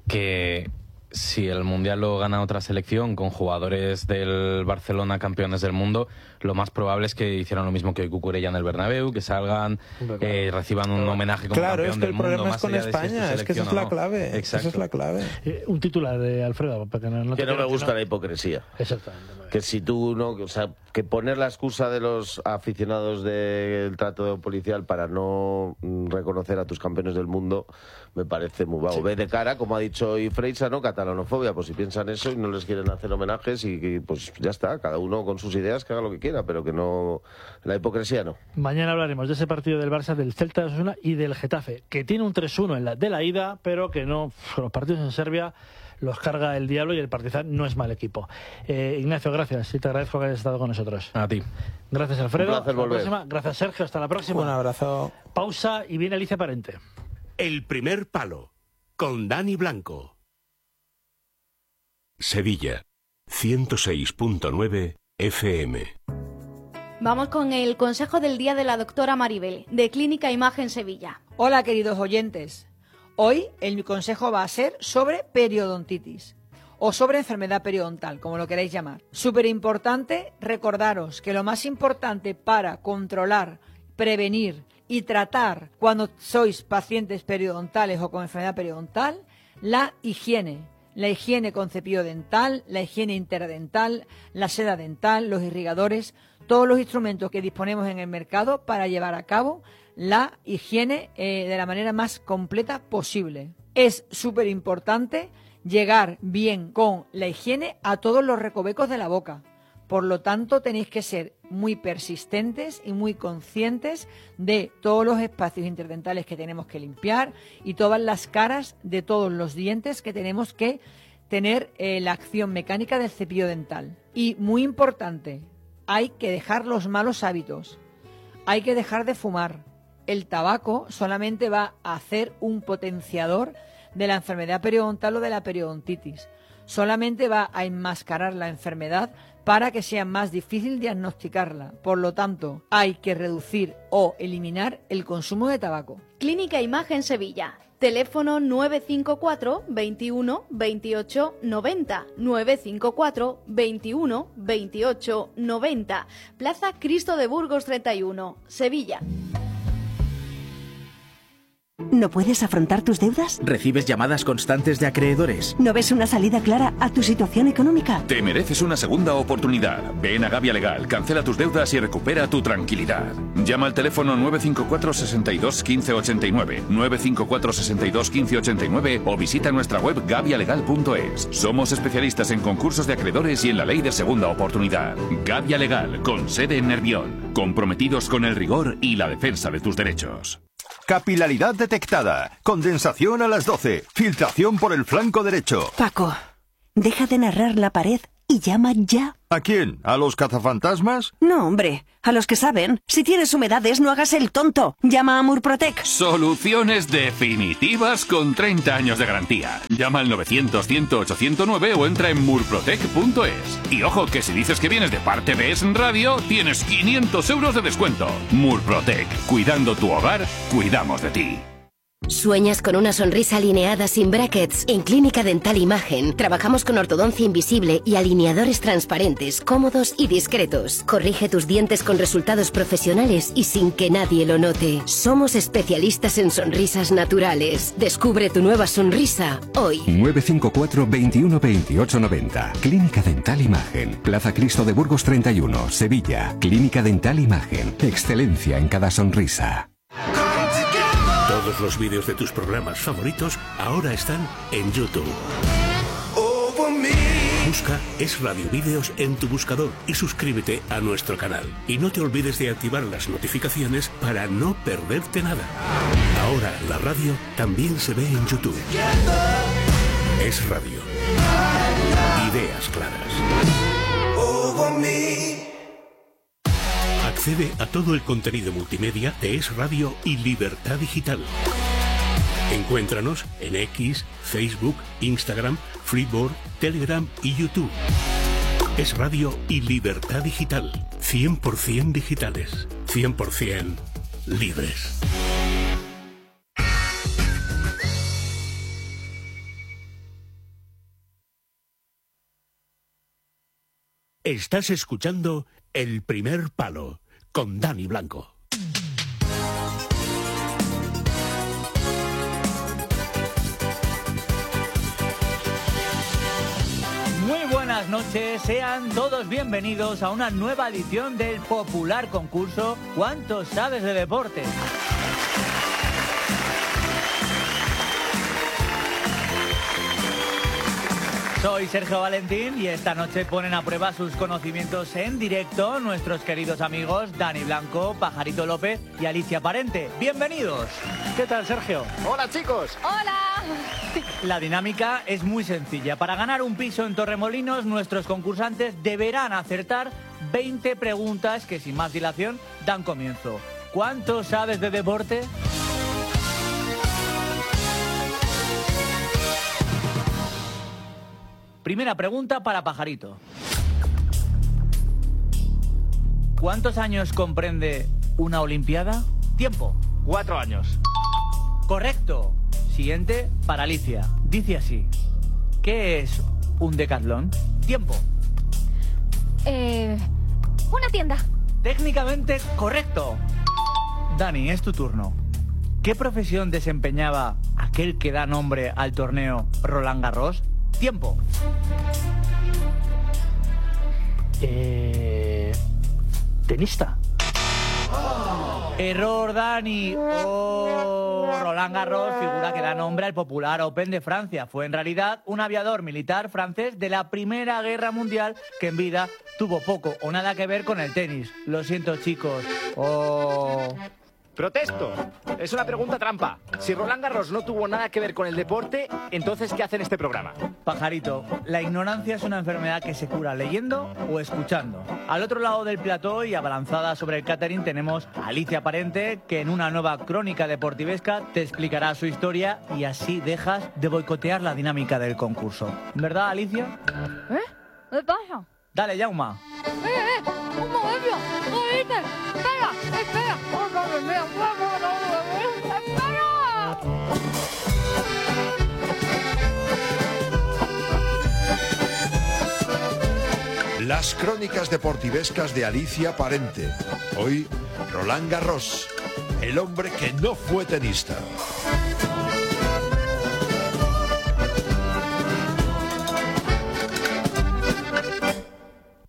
que si el Mundial lo gana otra selección con jugadores del Barcelona campeones del mundo, lo más probable es que hicieran lo mismo que hoy Cucurella en el Bernabéu, que salgan, eh, reciban un homenaje como Claro, campeón es que del el mundo, problema es más con allá de si España, tu es que esa selección es o la no. clave. Exacto. Esa es la clave. Eh, un titular de Alfredo, para que no, no te Que no me quedes- gusta la hipocresía. Exactamente. Que si tú no, o sea, que poner la excusa de los aficionados del trato policial para no mm, reconocer a tus campeones del mundo me parece muy vago. Sí. Ve de cara, como ha dicho hoy Freixa, ¿no? Catalanofobia, pues si piensan eso y no les quieren hacer homenajes y, y, pues ya está, cada uno con sus ideas que haga lo que quiera, pero que no, la hipocresía no. Mañana hablaremos de ese partido del Barça, del Celta de Osasuna y del Getafe, que tiene un tres uno en la, de la ida, pero que no, con los partidos en Serbia los carga el diablo, y el Partizan no es mal equipo. Eh, Ignacio, gracias, y te agradezco que hayas estado con nosotros. A ti. Gracias, Alfredo. Un placer Hasta la volver. próxima. Gracias, Sergio. Hasta la próxima. Un abrazo. Pausa y viene Alicia Parente. El primer palo, con Dani Blanco. Sevilla, ciento seis punto nueve F M. Vamos con el consejo del día de la doctora Maribel, de Clínica Imagen Sevilla. Hola, queridos oyentes. Hoy el consejo va a ser sobre periodontitis o sobre enfermedad periodontal, como lo queráis llamar. Súper importante recordaros que lo más importante para controlar, prevenir y tratar cuando sois pacientes periodontales o con enfermedad periodontal, la higiene. La higiene con cepillo dental, la higiene interdental, la seda dental, los irrigadores, todos los instrumentos que disponemos en el mercado para llevar a cabo la higiene eh, de la manera más completa posible. Es súper importante llegar bien con la higiene a todos los recovecos de la boca. Por lo tanto, tenéis que ser muy persistentes y muy conscientes de todos los espacios interdentales que tenemos que limpiar y todas las caras de todos los dientes que tenemos que tener eh, la acción mecánica del cepillo dental. Y muy importante, hay que dejar los malos hábitos. Hay que dejar de fumar. El tabaco solamente va a hacer un potenciador de la enfermedad periodontal o de la periodontitis. Solamente va a enmascarar la enfermedad para que sea más difícil diagnosticarla. Por lo tanto, hay que reducir o eliminar el consumo de tabaco. Clínica Imagen Sevilla. Teléfono nueve cinco cuatro, veintiuno, veintiocho, noventa. nueve cinco cuatro, veintiuno, veintiocho, noventa. Plaza Cristo de Burgos treinta y uno, Sevilla. ¿No puedes afrontar tus deudas? ¿Recibes llamadas constantes de acreedores? ¿No ves una salida clara a tu situación económica? Te mereces una segunda oportunidad. Ven a Gavia Legal, cancela tus deudas y recupera tu tranquilidad. Llama al teléfono nueve cinco cuatro, seis dos, uno cinco ocho nueve, nueve cinco cuatro, seis dos, uno cinco ocho nueve o visita nuestra web gavia legal punto es. Somos especialistas en concursos de acreedores y en la ley de segunda oportunidad. Gavia Legal, con sede en Nervión. Comprometidos con el rigor y la defensa de tus derechos. Capilaridad detectada. Condensación a las doce. Filtración por el flanco derecho. Paco, deja de narrar la pared y llama ya. ¿A quién? ¿A los cazafantasmas? No, hombre, a los que saben. Si tienes humedades, no hagas el tonto. Llama a Murprotec. Soluciones definitivas con treinta años de garantía. Llama al novecientos, cien, ocho cero nueve o entra en murprotec punto es. Y ojo, que si dices que vienes de parte de Es Radio, tienes quinientos euros de descuento. Murprotec. Cuidando tu hogar, cuidamos de ti. ¿Sueñas con una sonrisa alineada sin brackets? En Clínica Dental Imagen trabajamos con ortodoncia invisible y alineadores transparentes, cómodos y discretos. Corrige tus dientes con resultados profesionales y sin que nadie lo note. Somos especialistas en sonrisas naturales. Descubre tu nueva sonrisa hoy. nueve cinco cuatro, veintiuno, veintiocho, noventa. Clínica Dental Imagen. Plaza Cristo de Burgos treinta y uno, Sevilla. Clínica Dental Imagen. Excelencia en cada sonrisa. Todos los vídeos de tus programas favoritos ahora están en YouTube. Busca Es Radio Vídeos en tu buscador y suscríbete a nuestro canal. Y no te olvides de activar las notificaciones para no perderte nada. Ahora la radio también se ve en YouTube. Es Radio. Ideas claras. Accede a todo el contenido multimedia de Es Radio y Libertad Digital. Encuéntranos en X, Facebook, Instagram, Freeboard, Telegram y YouTube. Es Radio y Libertad Digital. cien por ciento digitales. cien por ciento libres. Estás escuchando El Primer Palo con Dani Blanco. Muy buenas noches, sean todos bienvenidos a una nueva edición del popular concurso ¿Cuánto sabes de deporte? Soy Sergio Valentín y esta noche ponen a prueba sus conocimientos en directo nuestros queridos amigos Dani Blanco, Pajarito López y Alicia Parente. ¡Bienvenidos! ¿Qué tal, Sergio? Hola, chicos. Hola. La dinámica es muy sencilla. Para ganar un piso en Torremolinos, nuestros concursantes deberán acertar veinte preguntas que sin más dilación dan comienzo. ¿Cuánto sabes de deporte? Primera pregunta para Pajarito. ¿Cuántos años comprende una Olimpiada? Tiempo. Cuatro años. Correcto. Siguiente para Alicia. Dice así. ¿Qué es un decatlón? Tiempo. Eh, una tienda. Técnicamente correcto. Dani, es tu turno. ¿Qué profesión desempeñaba aquel que da nombre al torneo Roland Garros? Tiempo. Eh, tenista. Error, Dani. Oh, Roland Garros, figura que da nombre al popular Open de Francia. Fue en realidad un aviador militar francés de la Primera Guerra Mundial que en vida tuvo poco o nada que ver con el tenis. Lo siento, chicos. Oh... Protesto. Es una pregunta trampa. Si Roland Garros no tuvo nada que ver con el deporte, entonces ¿qué hace en este programa? Pajarito, la ignorancia es una enfermedad que se cura leyendo o escuchando. Al otro lado del plató y abalanzada sobre el catering tenemos a Alicia Parente, que en una nueva crónica deportivesca te explicará su historia y así dejas de boicotear la dinámica del concurso. ¿Verdad, Alicia? ¿Eh? ¿Qué pasa? Dale, Jauma. ¡Eh, eh! ¡Un momento! ¿Qué dices? ¡Espera! ¡Espera! ¡Oh, madre mía! ¡Espera! Las crónicas deportivescas de Alicia Parente. Hoy, Roland Garros, el hombre que no fue tenista.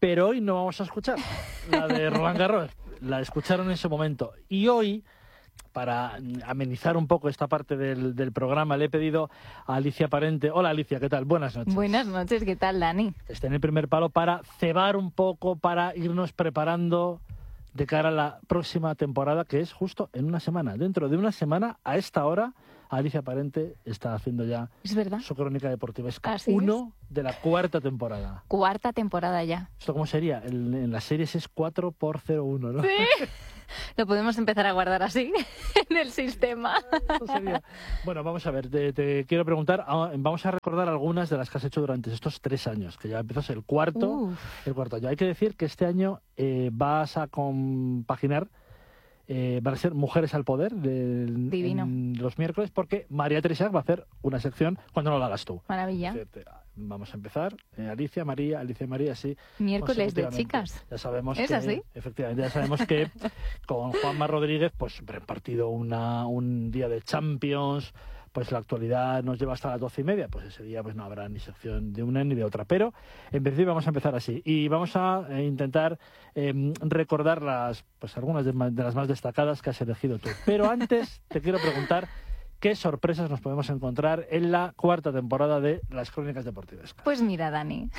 pero hoy no vamos a escuchar la de Roland Garros. La escucharon en ese momento. Y hoy, para amenizar un poco esta parte del, del programa, le he pedido a Alicia Parente. Hola Alicia, ¿qué tal? Buenas noches. Buenas noches, ¿qué tal, Dani? Está en el primer palo para cebar un poco, para irnos preparando de cara a la próxima temporada, que es justo en una semana. Dentro de una semana, a esta hora, Alicia Parente está haciendo ya ¿Es verdad? su crónica deportivesca. Así Uno es. de la cuarta temporada. Cuarta temporada ya. ¿Esto cómo sería? En, en las series es cuatro por cero uno, ¿no? Sí. Lo podemos empezar a guardar así en el sistema. Sería... Bueno, vamos a ver, te, te quiero preguntar, vamos a recordar algunas de las que has hecho durante estos tres años, que ya empezó el cuarto, Uf. el cuarto año. Hay que decir que este año eh, vas a compaginar, eh, van a ser Mujeres al Poder de, Divino. En los miércoles, porque María Teresa va a hacer una sección cuando no la hagas tú. Maravilla. Vamos a empezar. Eh, Alicia, María, Alicia y María, sí. Miércoles de chicas. Ya sabemos ¿Es que, así? Efectivamente, ya sabemos que con Juanma Rodríguez, pues siempre han partido una, un día de Champions, pues la actualidad nos lleva hasta las doce y media, pues ese día pues no habrá ni sección de una ni de otra. Pero en principio vamos a empezar así. Y vamos a eh, intentar eh, recordar las, pues algunas de, de las más destacadas que has elegido tú. Pero antes te quiero preguntar... ¿Qué sorpresas nos podemos encontrar en la cuarta temporada de Las Crónicas Deportivescas? Pues mira, Dani,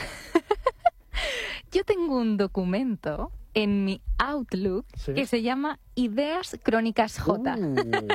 yo tengo un documento en mi Outlook ¿Sí? que se llama Ideas Crónicas J. Uh,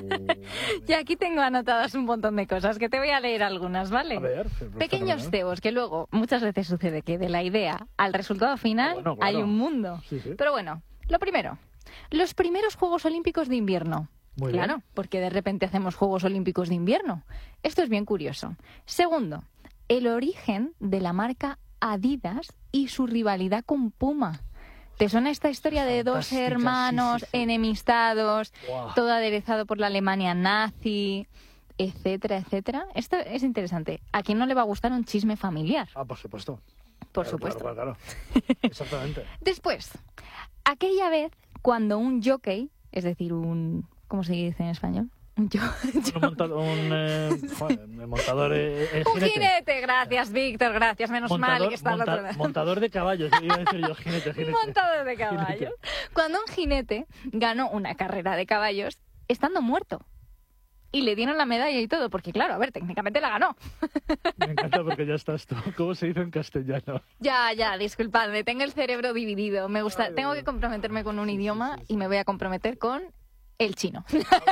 y aquí tengo anotadas un montón de cosas, que te voy a leer algunas, ¿vale? A ver, pequeños cebos, que luego muchas veces sucede que de la idea al resultado final bueno, claro. hay un mundo. Sí, sí. Pero bueno, lo primero, los primeros Juegos Olímpicos de invierno. Muy claro, bien. porque de repente hacemos Juegos Olímpicos de invierno. Esto es bien curioso. Segundo, el origen de la marca Adidas y su rivalidad con Puma. ¿Te suena esta historia de dos hermanos sí, sí, sí. enemistados, wow. todo aderezado por la Alemania nazi, etcétera, etcétera? Esto es interesante. ¿A quién no le va a gustar un chisme familiar? Ah, por supuesto. Por claro, supuesto. Claro, claro, claro. Exactamente. Después, aquella vez cuando un jockey, es decir, un... ¿Cómo se dice en español? Yo, yo. Un, montado, un eh, joder, montador eh, eh, un jinete. jinete, gracias Víctor, gracias, menos montador, mal que está monta, al otro lado. Montador de caballos, iba a decir yo, jinete, jinete. Montador de caballos. Jinete. Cuando un jinete ganó una carrera de caballos estando muerto. Y le dieron la medalla y todo, porque claro, a ver, técnicamente la ganó. Me encanta porque ya estás tú. ¿Cómo se dice en castellano? Ya, ya, disculpadme, tengo el cerebro dividido. Me gusta, Ay, tengo que comprometerme con un sí, idioma sí, sí, sí. y me voy a comprometer con el chino.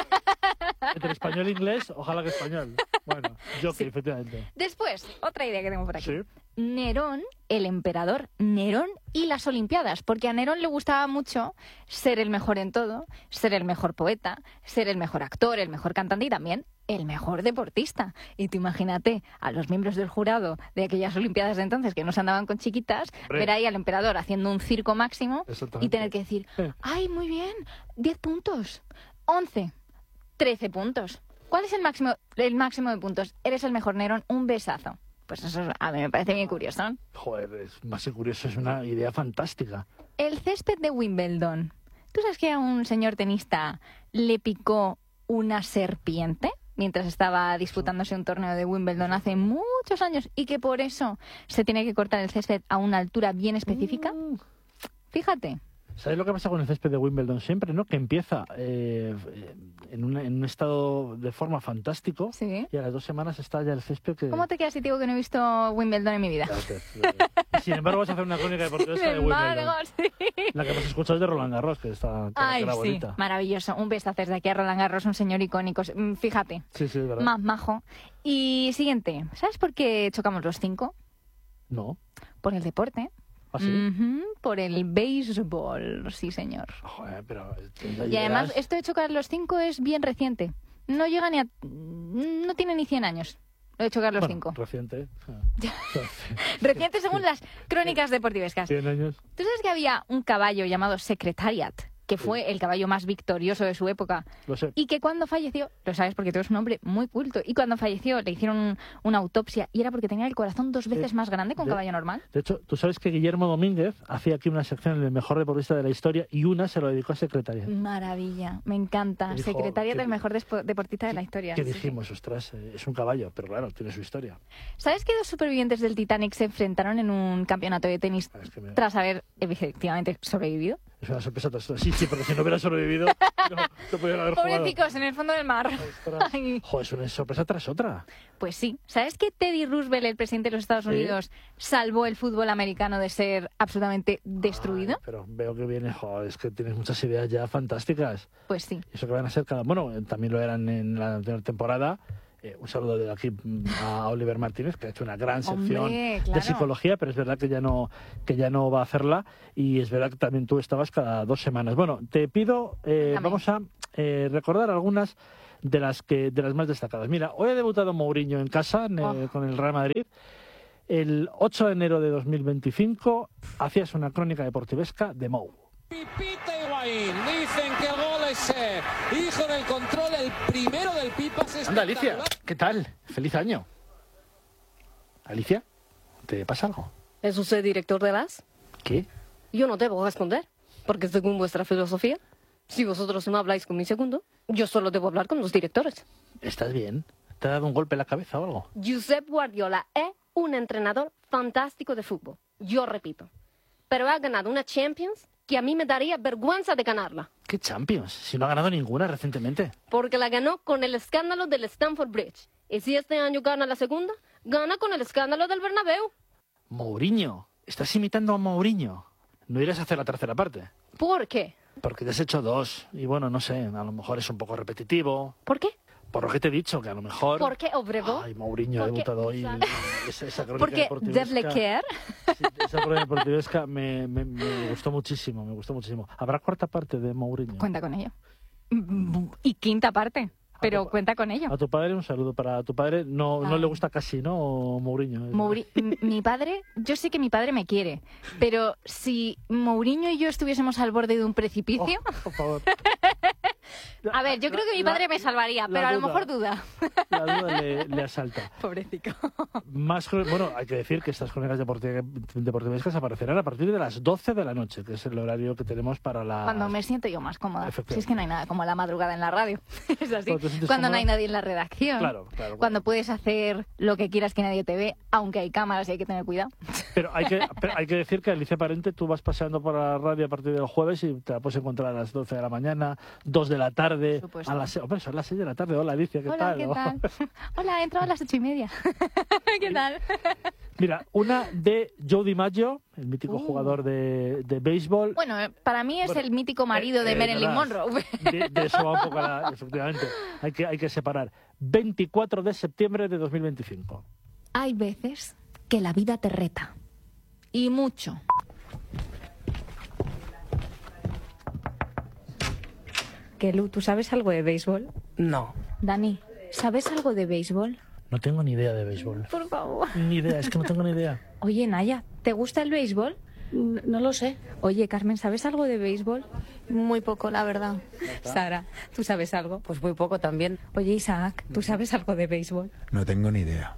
Entre español e inglés, ojalá que español. Bueno, yo sí. que efectivamente. Después, otra idea que tengo por aquí. Sí. Nerón, el emperador Nerón y las Olimpiadas, porque a Nerón le gustaba mucho ser el mejor en todo, ser el mejor poeta, ser el mejor actor, el mejor cantante y también el mejor deportista. Y tú imagínate a los miembros del jurado de aquellas Olimpiadas de entonces que no se andaban con chiquitas, Hombre. ver ahí al emperador haciendo un circo máximo y tener que decir, ¡ay, muy bien! diez puntos, once, trece puntos. ¿Cuál es el máximo, el máximo de puntos? Eres el mejor, Nerón, un besazo. Pues eso a mí me parece bien curioso. Joder, es más que curioso, es una idea fantástica. El césped de Wimbledon. ¿Tú sabes que a un señor tenista le picó una serpiente mientras estaba disputándose un torneo de Wimbledon hace muchos años y que por eso se tiene que cortar el césped a una altura bien específica? Mm. Fíjate. ¿Sabes lo que pasa con el césped de Wimbledon siempre, no? Que empieza eh, en, un, en un estado de forma fantástico ¿Sí? y a las dos semanas está ya el césped que... ¿Cómo te quedas si te digo que no he visto Wimbledon en mi vida? Sin embargo, vas a hacer una crónica deportiva de Wimbledon. Sí. La que hemos escuchado es de Roland Garros, que está que Ay, era sí, bonita. Maravilloso. Un besazo desde aquí a Roland Garros, un señor icónico. Fíjate, sí, sí, es verdad. Más majo. Y siguiente, ¿sabes por qué chocamos los cinco? No. Por el deporte. ¿Ah, sí? Uh-huh, por el béisbol, sí señor. Joder, pero y además esto de chocar los cinco es bien reciente. No llega ni a... no tiene ni cien años. Lo de chocar los bueno, cinco. Reciente. Reciente según las crónicas deportivescas. cien años. ¿Tú sabes que había un caballo llamado Secretariat que fue el caballo más victorioso de su época. Lo sé. Y que cuando falleció, lo sabes porque tú eres un hombre muy culto, y cuando falleció le hicieron un- una autopsia y era porque tenía el corazón dos veces Eh, más grande que un de- caballo normal. De hecho, tú sabes que Guillermo Domínguez hacía aquí una sección en el mejor deportista de la historia y una se lo dedicó a secretaria. Maravilla, me encanta. Que dijo Secretaria que- del mejor despo- deportista de la historia. Que Sí, sí. dijimos, ostras, eh, es un caballo, pero claro, tiene su historia. ¿Sabes que dos supervivientes del Titanic se enfrentaron en un campeonato de tenis Ah, que me- tras haber efectivamente sobrevivido? Es una sorpresa tras otra. Sí, sí, porque si no hubiera sobrevivido, no, no podrían haber jugado. Pobrecicos, en el fondo del mar. Ay. Joder, es una sorpresa tras otra. Pues sí. ¿Sabes que Teddy Roosevelt, el presidente de los Estados Sí. Unidos, salvó el fútbol americano de ser absolutamente destruido? Pero veo que viene, joder, es que tienes muchas ideas ya fantásticas. Pues sí. Eso que van a ser cada... Bueno, eh, también lo eran en la anterior temporada. Eh, un saludo de aquí mm, a Oliver Martínez, que ha hecho una gran sección Hombre, claro. de psicología, pero es verdad que ya no que ya no va a hacerla, y es verdad que también tú estabas cada dos semanas. Bueno, te pido, eh, Dame. vamos a eh, recordar algunas de las que de las más destacadas. Mira, hoy ha debutado Mourinho en casa en, eh, Oh. con el Real Madrid. El ocho de enero de dos mil veinticinco hacías una crónica deportivesca de Mou. Pipita Higuaín, dicen que el gol es eh, hijo del control, el primero del Pipas. Es Anda, Alicia, ¿qué tal? Feliz año. Alicia, ¿te pasa algo? ¿Es usted director de las? ¿Qué? Yo no debo responder, porque según vuestra filosofía, si vosotros no habláis con mi segundo, yo solo debo hablar con los directores. ¿Estás bien? ¿Te ha dado un golpe en la cabeza o algo? Josep Guardiola es un entrenador fantástico de fútbol, yo repito, pero ha ganado una Champions que a mí me daría vergüenza de ganarla, ¿Qué Champions? Si no ha ganado ninguna recientemente. porque la ganó con el escándalo del Stamford Bridge. Y si este año gana la segunda, gana con el escándalo del Bernabéu. Mourinho. Estás imitando a Mourinho. No irás a hacer la tercera parte. ¿Por qué? Porque te has hecho dos. Y bueno, no sé, a lo mejor es un poco repetitivo. ¿Por qué? Por lo que te he dicho, que a lo mejor... ¿Por qué Obregón? Ay, Mourinho ha ¿Por qué? debutado hoy. Esa, esa crónica Porque deportivesca- Devlequer. Sí, esa crónica deportivesca me, me, me gustó muchísimo, me gustó muchísimo. ¿Habrá cuarta parte de Mourinho? Cuenta con ello. Y quinta parte, pero cuenta con ello. A tu padre un saludo para tu padre. No, no Ay. le gusta casi, ¿no? Mourinho. Mouri- m- mi padre, yo sé que mi padre me quiere, pero si Mourinho y yo estuviésemos al borde de un precipicio... Por favor. A ver, yo creo que mi padre me salvaría, la pero a lo duda. mejor duda. La duda le, le asalta. Pobrecito. Más, cro- bueno, hay que decir que estas crónicas deporti- deportivescas aparecerán a partir de las doce de la noche, que es el horario que tenemos para la... Cuando me siento yo más cómoda. Efectivamente. Si es que no hay nada como la madrugada en la radio. Es así. Cuando te sientes Cuando no cómoda. hay nadie en la redacción. Claro, claro. Cuando puedes hacer lo que quieras que nadie te ve, aunque hay cámaras y hay que tener cuidado. Pero hay que, pero hay que decir que Alicia Parente, tú vas paseando por la radio a partir del jueves y te la puedes encontrar a las doce de la mañana, dos de la tarde, supuesto. a las seis. Hombre, son las seis de la tarde. Hola, Alicia, ¿qué Hola, tal? ¿qué tal? Hola, he entrado a las ocho y media. ¿Qué tal? Mira, una de Joe DiMaggio, el mítico Uh. jugador de, de béisbol. Bueno, eh, para mí es Bueno, el mítico marido de eh, Marilyn verás, Monroe. De, de eso va un poco la, efectivamente. Hay que, hay que separar. veinticuatro de septiembre de dos mil veinticinco. Hay veces que la vida te reta. Y mucho. Que Lu, ¿tú sabes algo de béisbol? No. Dani, ¿sabes algo de béisbol? No tengo ni idea de béisbol. Por favor. Ni idea, es que no tengo ni idea. Oye, Naya, ¿te gusta el béisbol? No lo sé. Oye, Carmen, ¿sabes algo de béisbol? Muy poco, la verdad. Sara, ¿tú sabes algo? Pues muy poco también. Oye, Isaac, ¿tú sabes algo de béisbol? No tengo ni idea.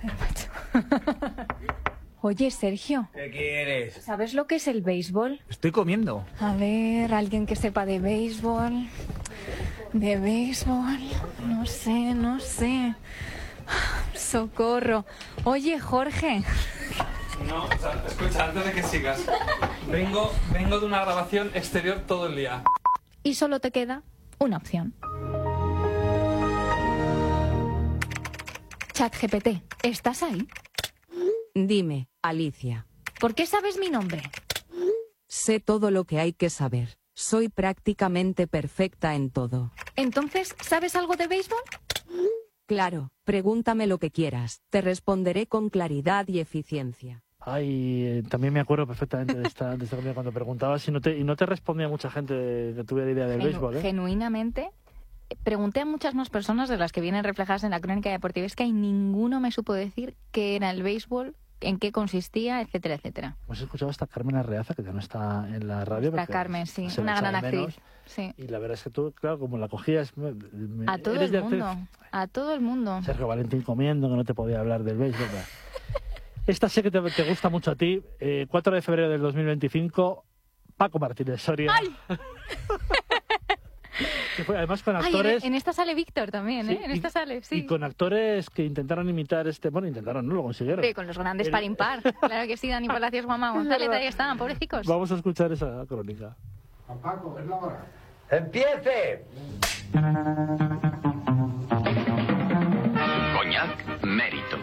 Oye, Sergio, ¿Qué quieres? ¿sabes lo que es el béisbol? Estoy comiendo. A ver, alguien que sepa de béisbol. De béisbol. No sé, no sé. Socorro. Oye, Jorge. No, o sea, escucha, antes de que sigas. Vengo, vengo de una grabación exterior todo el día. Y solo te queda una opción. ChatGPT, ¿estás ahí? Dime, Alicia. ¿Por qué sabes mi nombre? Sé todo lo que hay que saber. Soy prácticamente perfecta en todo. Entonces, ¿sabes algo de béisbol? Claro, pregúntame lo que quieras. Te responderé con claridad y eficiencia. Ay, eh, también me acuerdo perfectamente de esta, de esta comida cuando preguntabas y no te, y no te respondía mucha gente que tuviera idea del Genu- béisbol, ¿eh? Genuinamente, eh, pregunté a muchas más personas de las que vienen reflejadas en la crónica deportivesca y ninguno me supo decir qué era el béisbol, en qué consistía, etcétera, etcétera. Hemos escuchado hasta Carmen Arreaza, que ya no está en la radio. La Carmen, sí, se una la gran echa de menos. actriz. Sí. Y la verdad es que tú, claro, como la cogías... me- me- A todo eres el de mundo, actriz. a todo el mundo. Sergio Valentín comiendo, que no te podía hablar del béisbol. ¿verdad? Esta sé que te, te gusta mucho a ti. Eh, cuatro de febrero del dos mil veinticinco, Paco Martínez Soria. ¡Ay! Que fue además con Ay, en, actores... en esta sale Víctor también, Sí, ¿eh? En y- esta sale, sí. Y con actores que intentaron imitar este... Bueno, intentaron, no lo consiguieron. Sí, con los grandes El- par impar. Claro que sí, Dani Palacios, Juanma González, ahí estaban, pobrecicos. Vamos a escuchar esa crónica. Paco, es la hora. ¡Empiece! Coñac, mérito.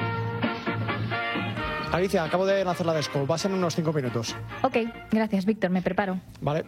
Alicia, acabo de lanzar la desco. Vas en unos cinco minutos. Ok, gracias, Víctor, me preparo. Vale.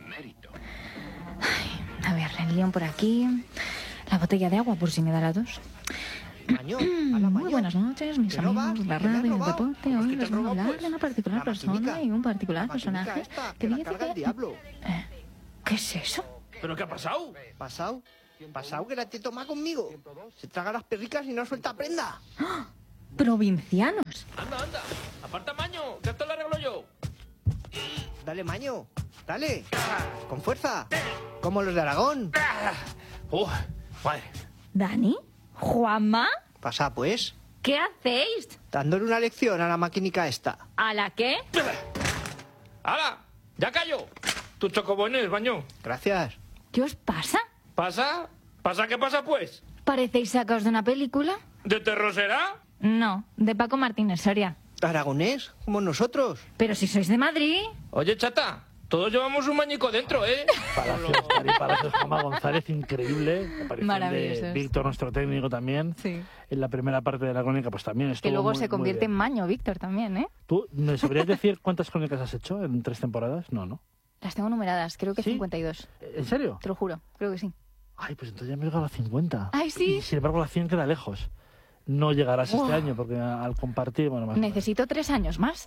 A ver, el guión por aquí. La botella de agua, por si me da la tos. Muy buenas noches, mis amigos, la radio y el deporte. Hoy les voy a hablar de una particular persona y un particular personaje que dice que... Eh, ¿Qué es eso? ¿Pero qué ha pasado? ¿Pasado? ¿Pasado que la te toma conmigo? Se traga las perricas y no suelta prenda. ¡Ah! ¡Provincianos! Anda, anda. Aparta, Maño, que esto lo arreglo yo. Dale, Maño. Dale. Con fuerza. Como los de Aragón. Uh, madre. ¿Dani? ¿Juanma? Pasa, pues. ¿Qué hacéis? Dándole una lección a la maquinica esta. ¿A la qué? ¡Hala! ¡Ya cayó! Tus chocobones, Maño. Gracias. ¿Qué os pasa? ¿Pasa? ¿Pasa qué pasa, pues? ¿Parecéis sacados de una película? ¿De terror será? No, de Paco Martínez Soria. Aragonés, como nosotros. Pero si sois de Madrid. Oye, chata, todos llevamos un mañico dentro, ¿eh? Palacios, Dari Palacios, Juanma González, increíble. La aparición Maravillosos. de Víctor, nuestro técnico también. Sí. En la primera parte de la crónica, pues también estuvo Que luego muy- se muy convierte en bien. Maño, Víctor, también, ¿eh? ¿Tú me sabrías decir cuántas crónicas has hecho en tres temporadas? No, ¿no? Las tengo numeradas, creo que cincuenta y dos. ¿En serio? Te lo juro, creo que sí. Ay, pues entonces ya me he llegado a cincuenta. Ay, sí. Y sin embargo la cien queda lejos. No llegarás Uf. este año porque al compartir, bueno, más. Necesito tres años más.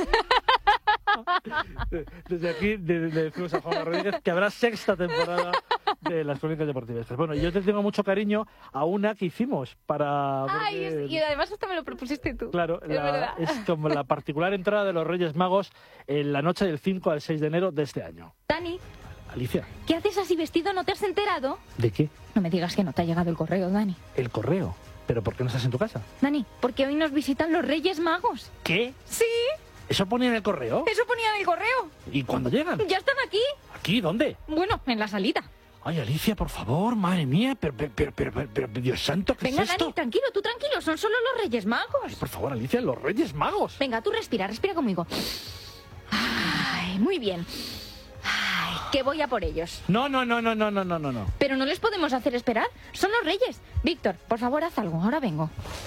Desde aquí de- le decimos a Juan Rodríguez que habrá sexta temporada de las crónicas deportivas. Bueno, yo te tengo mucho cariño a una que hicimos para... Ay, porque- es- y además hasta me lo propusiste tú. Claro, es la- verdad. es como la particular entrada de los Reyes Magos en la noche del cinco al seis de enero de este año. Dani, Alicia, ¿qué haces así vestido? ¿No te has enterado? ¿de qué? No me digas que no te ha llegado el correo, Dani. El correo. ¿Pero por qué no estás en tu casa? Dani, porque hoy nos visitan los Reyes Magos. ¿Qué? Sí, ¿Eso ponía en el correo? eso ponía en el correo. ¿Y cuándo llegan? Ya están aquí. ¿Aquí? ¿Dónde? Bueno, en la salita. Ay, Alicia, por favor, madre mía, pero, pero, pero, pero, pero, pero, Dios santo, ¿qué Venga, es esto? Dani, tranquilo, tú tranquilo, son solo los Reyes Magos. Por favor, Alicia, los Reyes Magos. Venga, tú respira, respira conmigo. Ay, muy bien. Ay, que voy a por ellos. No, no, no, no, no, no, no, no, no. Pero no les podemos hacer esperar. Son los Reyes. Víctor, por favor, haz algo. Ahora vengo.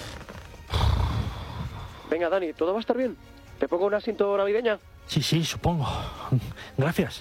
Venga, Dani, ¿todo va a estar bien? ¿Te pongo un asiento navideña? Sí, sí, supongo. Gracias.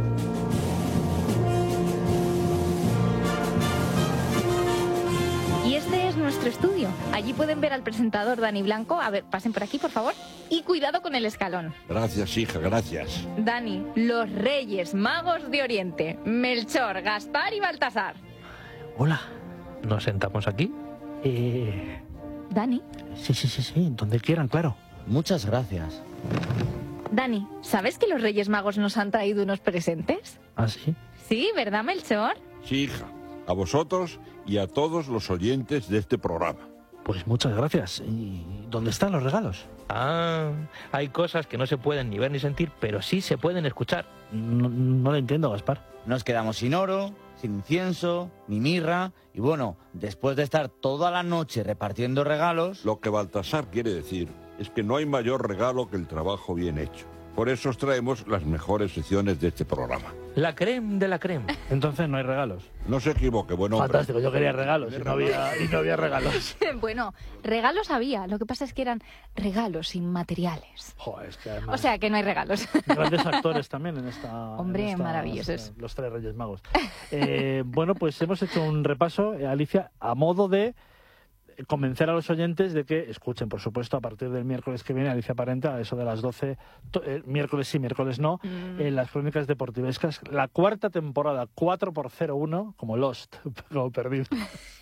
Y este es nuestro estudio. Allí pueden ver al presentador Dani Blanco. A ver, pasen por aquí, por favor. Y cuidado con el escalón. Gracias, hija, gracias. Dani, los Reyes Magos de Oriente. Melchor, Gaspar y Baltasar. Hola. ¿Nos sentamos aquí? Eh... Dani, Sí, sí, sí, sí, donde quieran, claro. Muchas gracias. Dani, ¿sabes que los Reyes Magos nos han traído unos presentes? ¿Ah, sí? Sí, ¿verdad, Melchor? Sí, hija. A vosotros y a todos los oyentes de este programa. Pues muchas gracias. ¿Y dónde están los regalos? Ah, hay cosas que no se pueden ni ver ni sentir, pero sí se pueden escuchar. No, no lo entiendo, Gaspar. Nos quedamos sin oro, sin incienso, ni mirra. Y bueno, después de estar toda la noche repartiendo regalos... Lo que Baltasar quiere decir es que no hay mayor regalo que el trabajo bien hecho. Por eso os traemos las mejores secciones de este programa. La creme de la creme. Entonces no hay regalos. No se equivoque, buen hombre. Fantástico, yo quería regalos y no había, y no había regalos. Bueno, regalos había. Lo que pasa es que eran regalos inmateriales. Joder, es que además... O sea, que no hay regalos. Grandes actores también en esta... Hombre, en esta- maravillosos. Los tres Reyes Magos. Eh, bueno, pues hemos hecho un repaso, eh, Alicia, a modo de convencer a los oyentes de que escuchen, por supuesto, a partir del miércoles que viene, Alicia Parente, a eso de las doce, to- eh, miércoles sí, miércoles no, Mm. en las crónicas deportivescas, la cuarta temporada, cuatro por cero uno, como Lost, como perdido.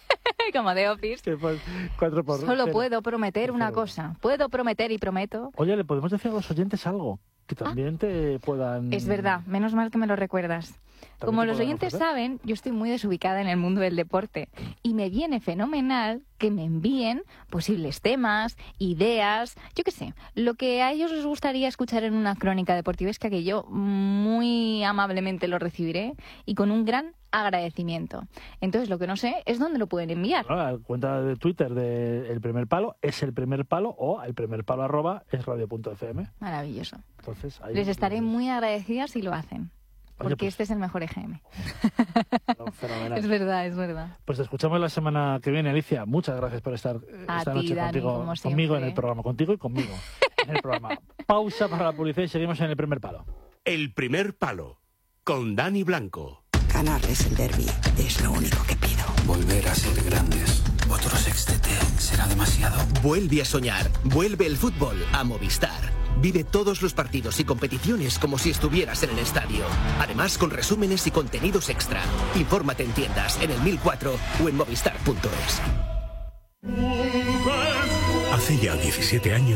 Como de Office. Que pues, cuatro por Solo cero. puedo prometer una cosa. Puedo prometer y prometo. Oye, le podemos decir a los oyentes algo que también ah. te puedan... Es verdad, menos mal que me lo recuerdas. Como los oyentes ofrecer? saben, yo estoy muy desubicada en el mundo del deporte y me viene fenomenal que me envíen posibles temas, ideas, yo qué sé, lo que a ellos les gustaría escuchar en una crónica deportivesca, que yo muy amablemente lo recibiré y con un gran agradecimiento. Entonces, lo que no sé es dónde lo pueden enviar. A la cuenta de Twitter de El Primer Palo, es El Primer Palo, o el primer palo arroba es radio punto f m. Maravilloso. Entonces, ahí les estaré muy agradecida si lo hacen. Porque Oye, pues, este es el mejor E G M. No, fenomenal. Es verdad, es verdad. Pues te escuchamos la semana que viene, Alicia. Muchas gracias por estar a esta ti, noche Dani, contigo, como conmigo en el programa. Contigo y conmigo en el programa. Pausa para la publicidad y seguimos en El Primer Palo. El Primer Palo, con Dani Blanco. Ganarles el derbi es lo único que pido. Volver a ser grandes. Otro sextete será demasiado. Vuelve a soñar. Vuelve el fútbol a Movistar. Vive todos los partidos y competiciones como si estuvieras en el estadio. Además, con resúmenes y contenidos extra. Infórmate en tiendas, en el mil cuatro o en movistar punto es. Hace ya diecisiete años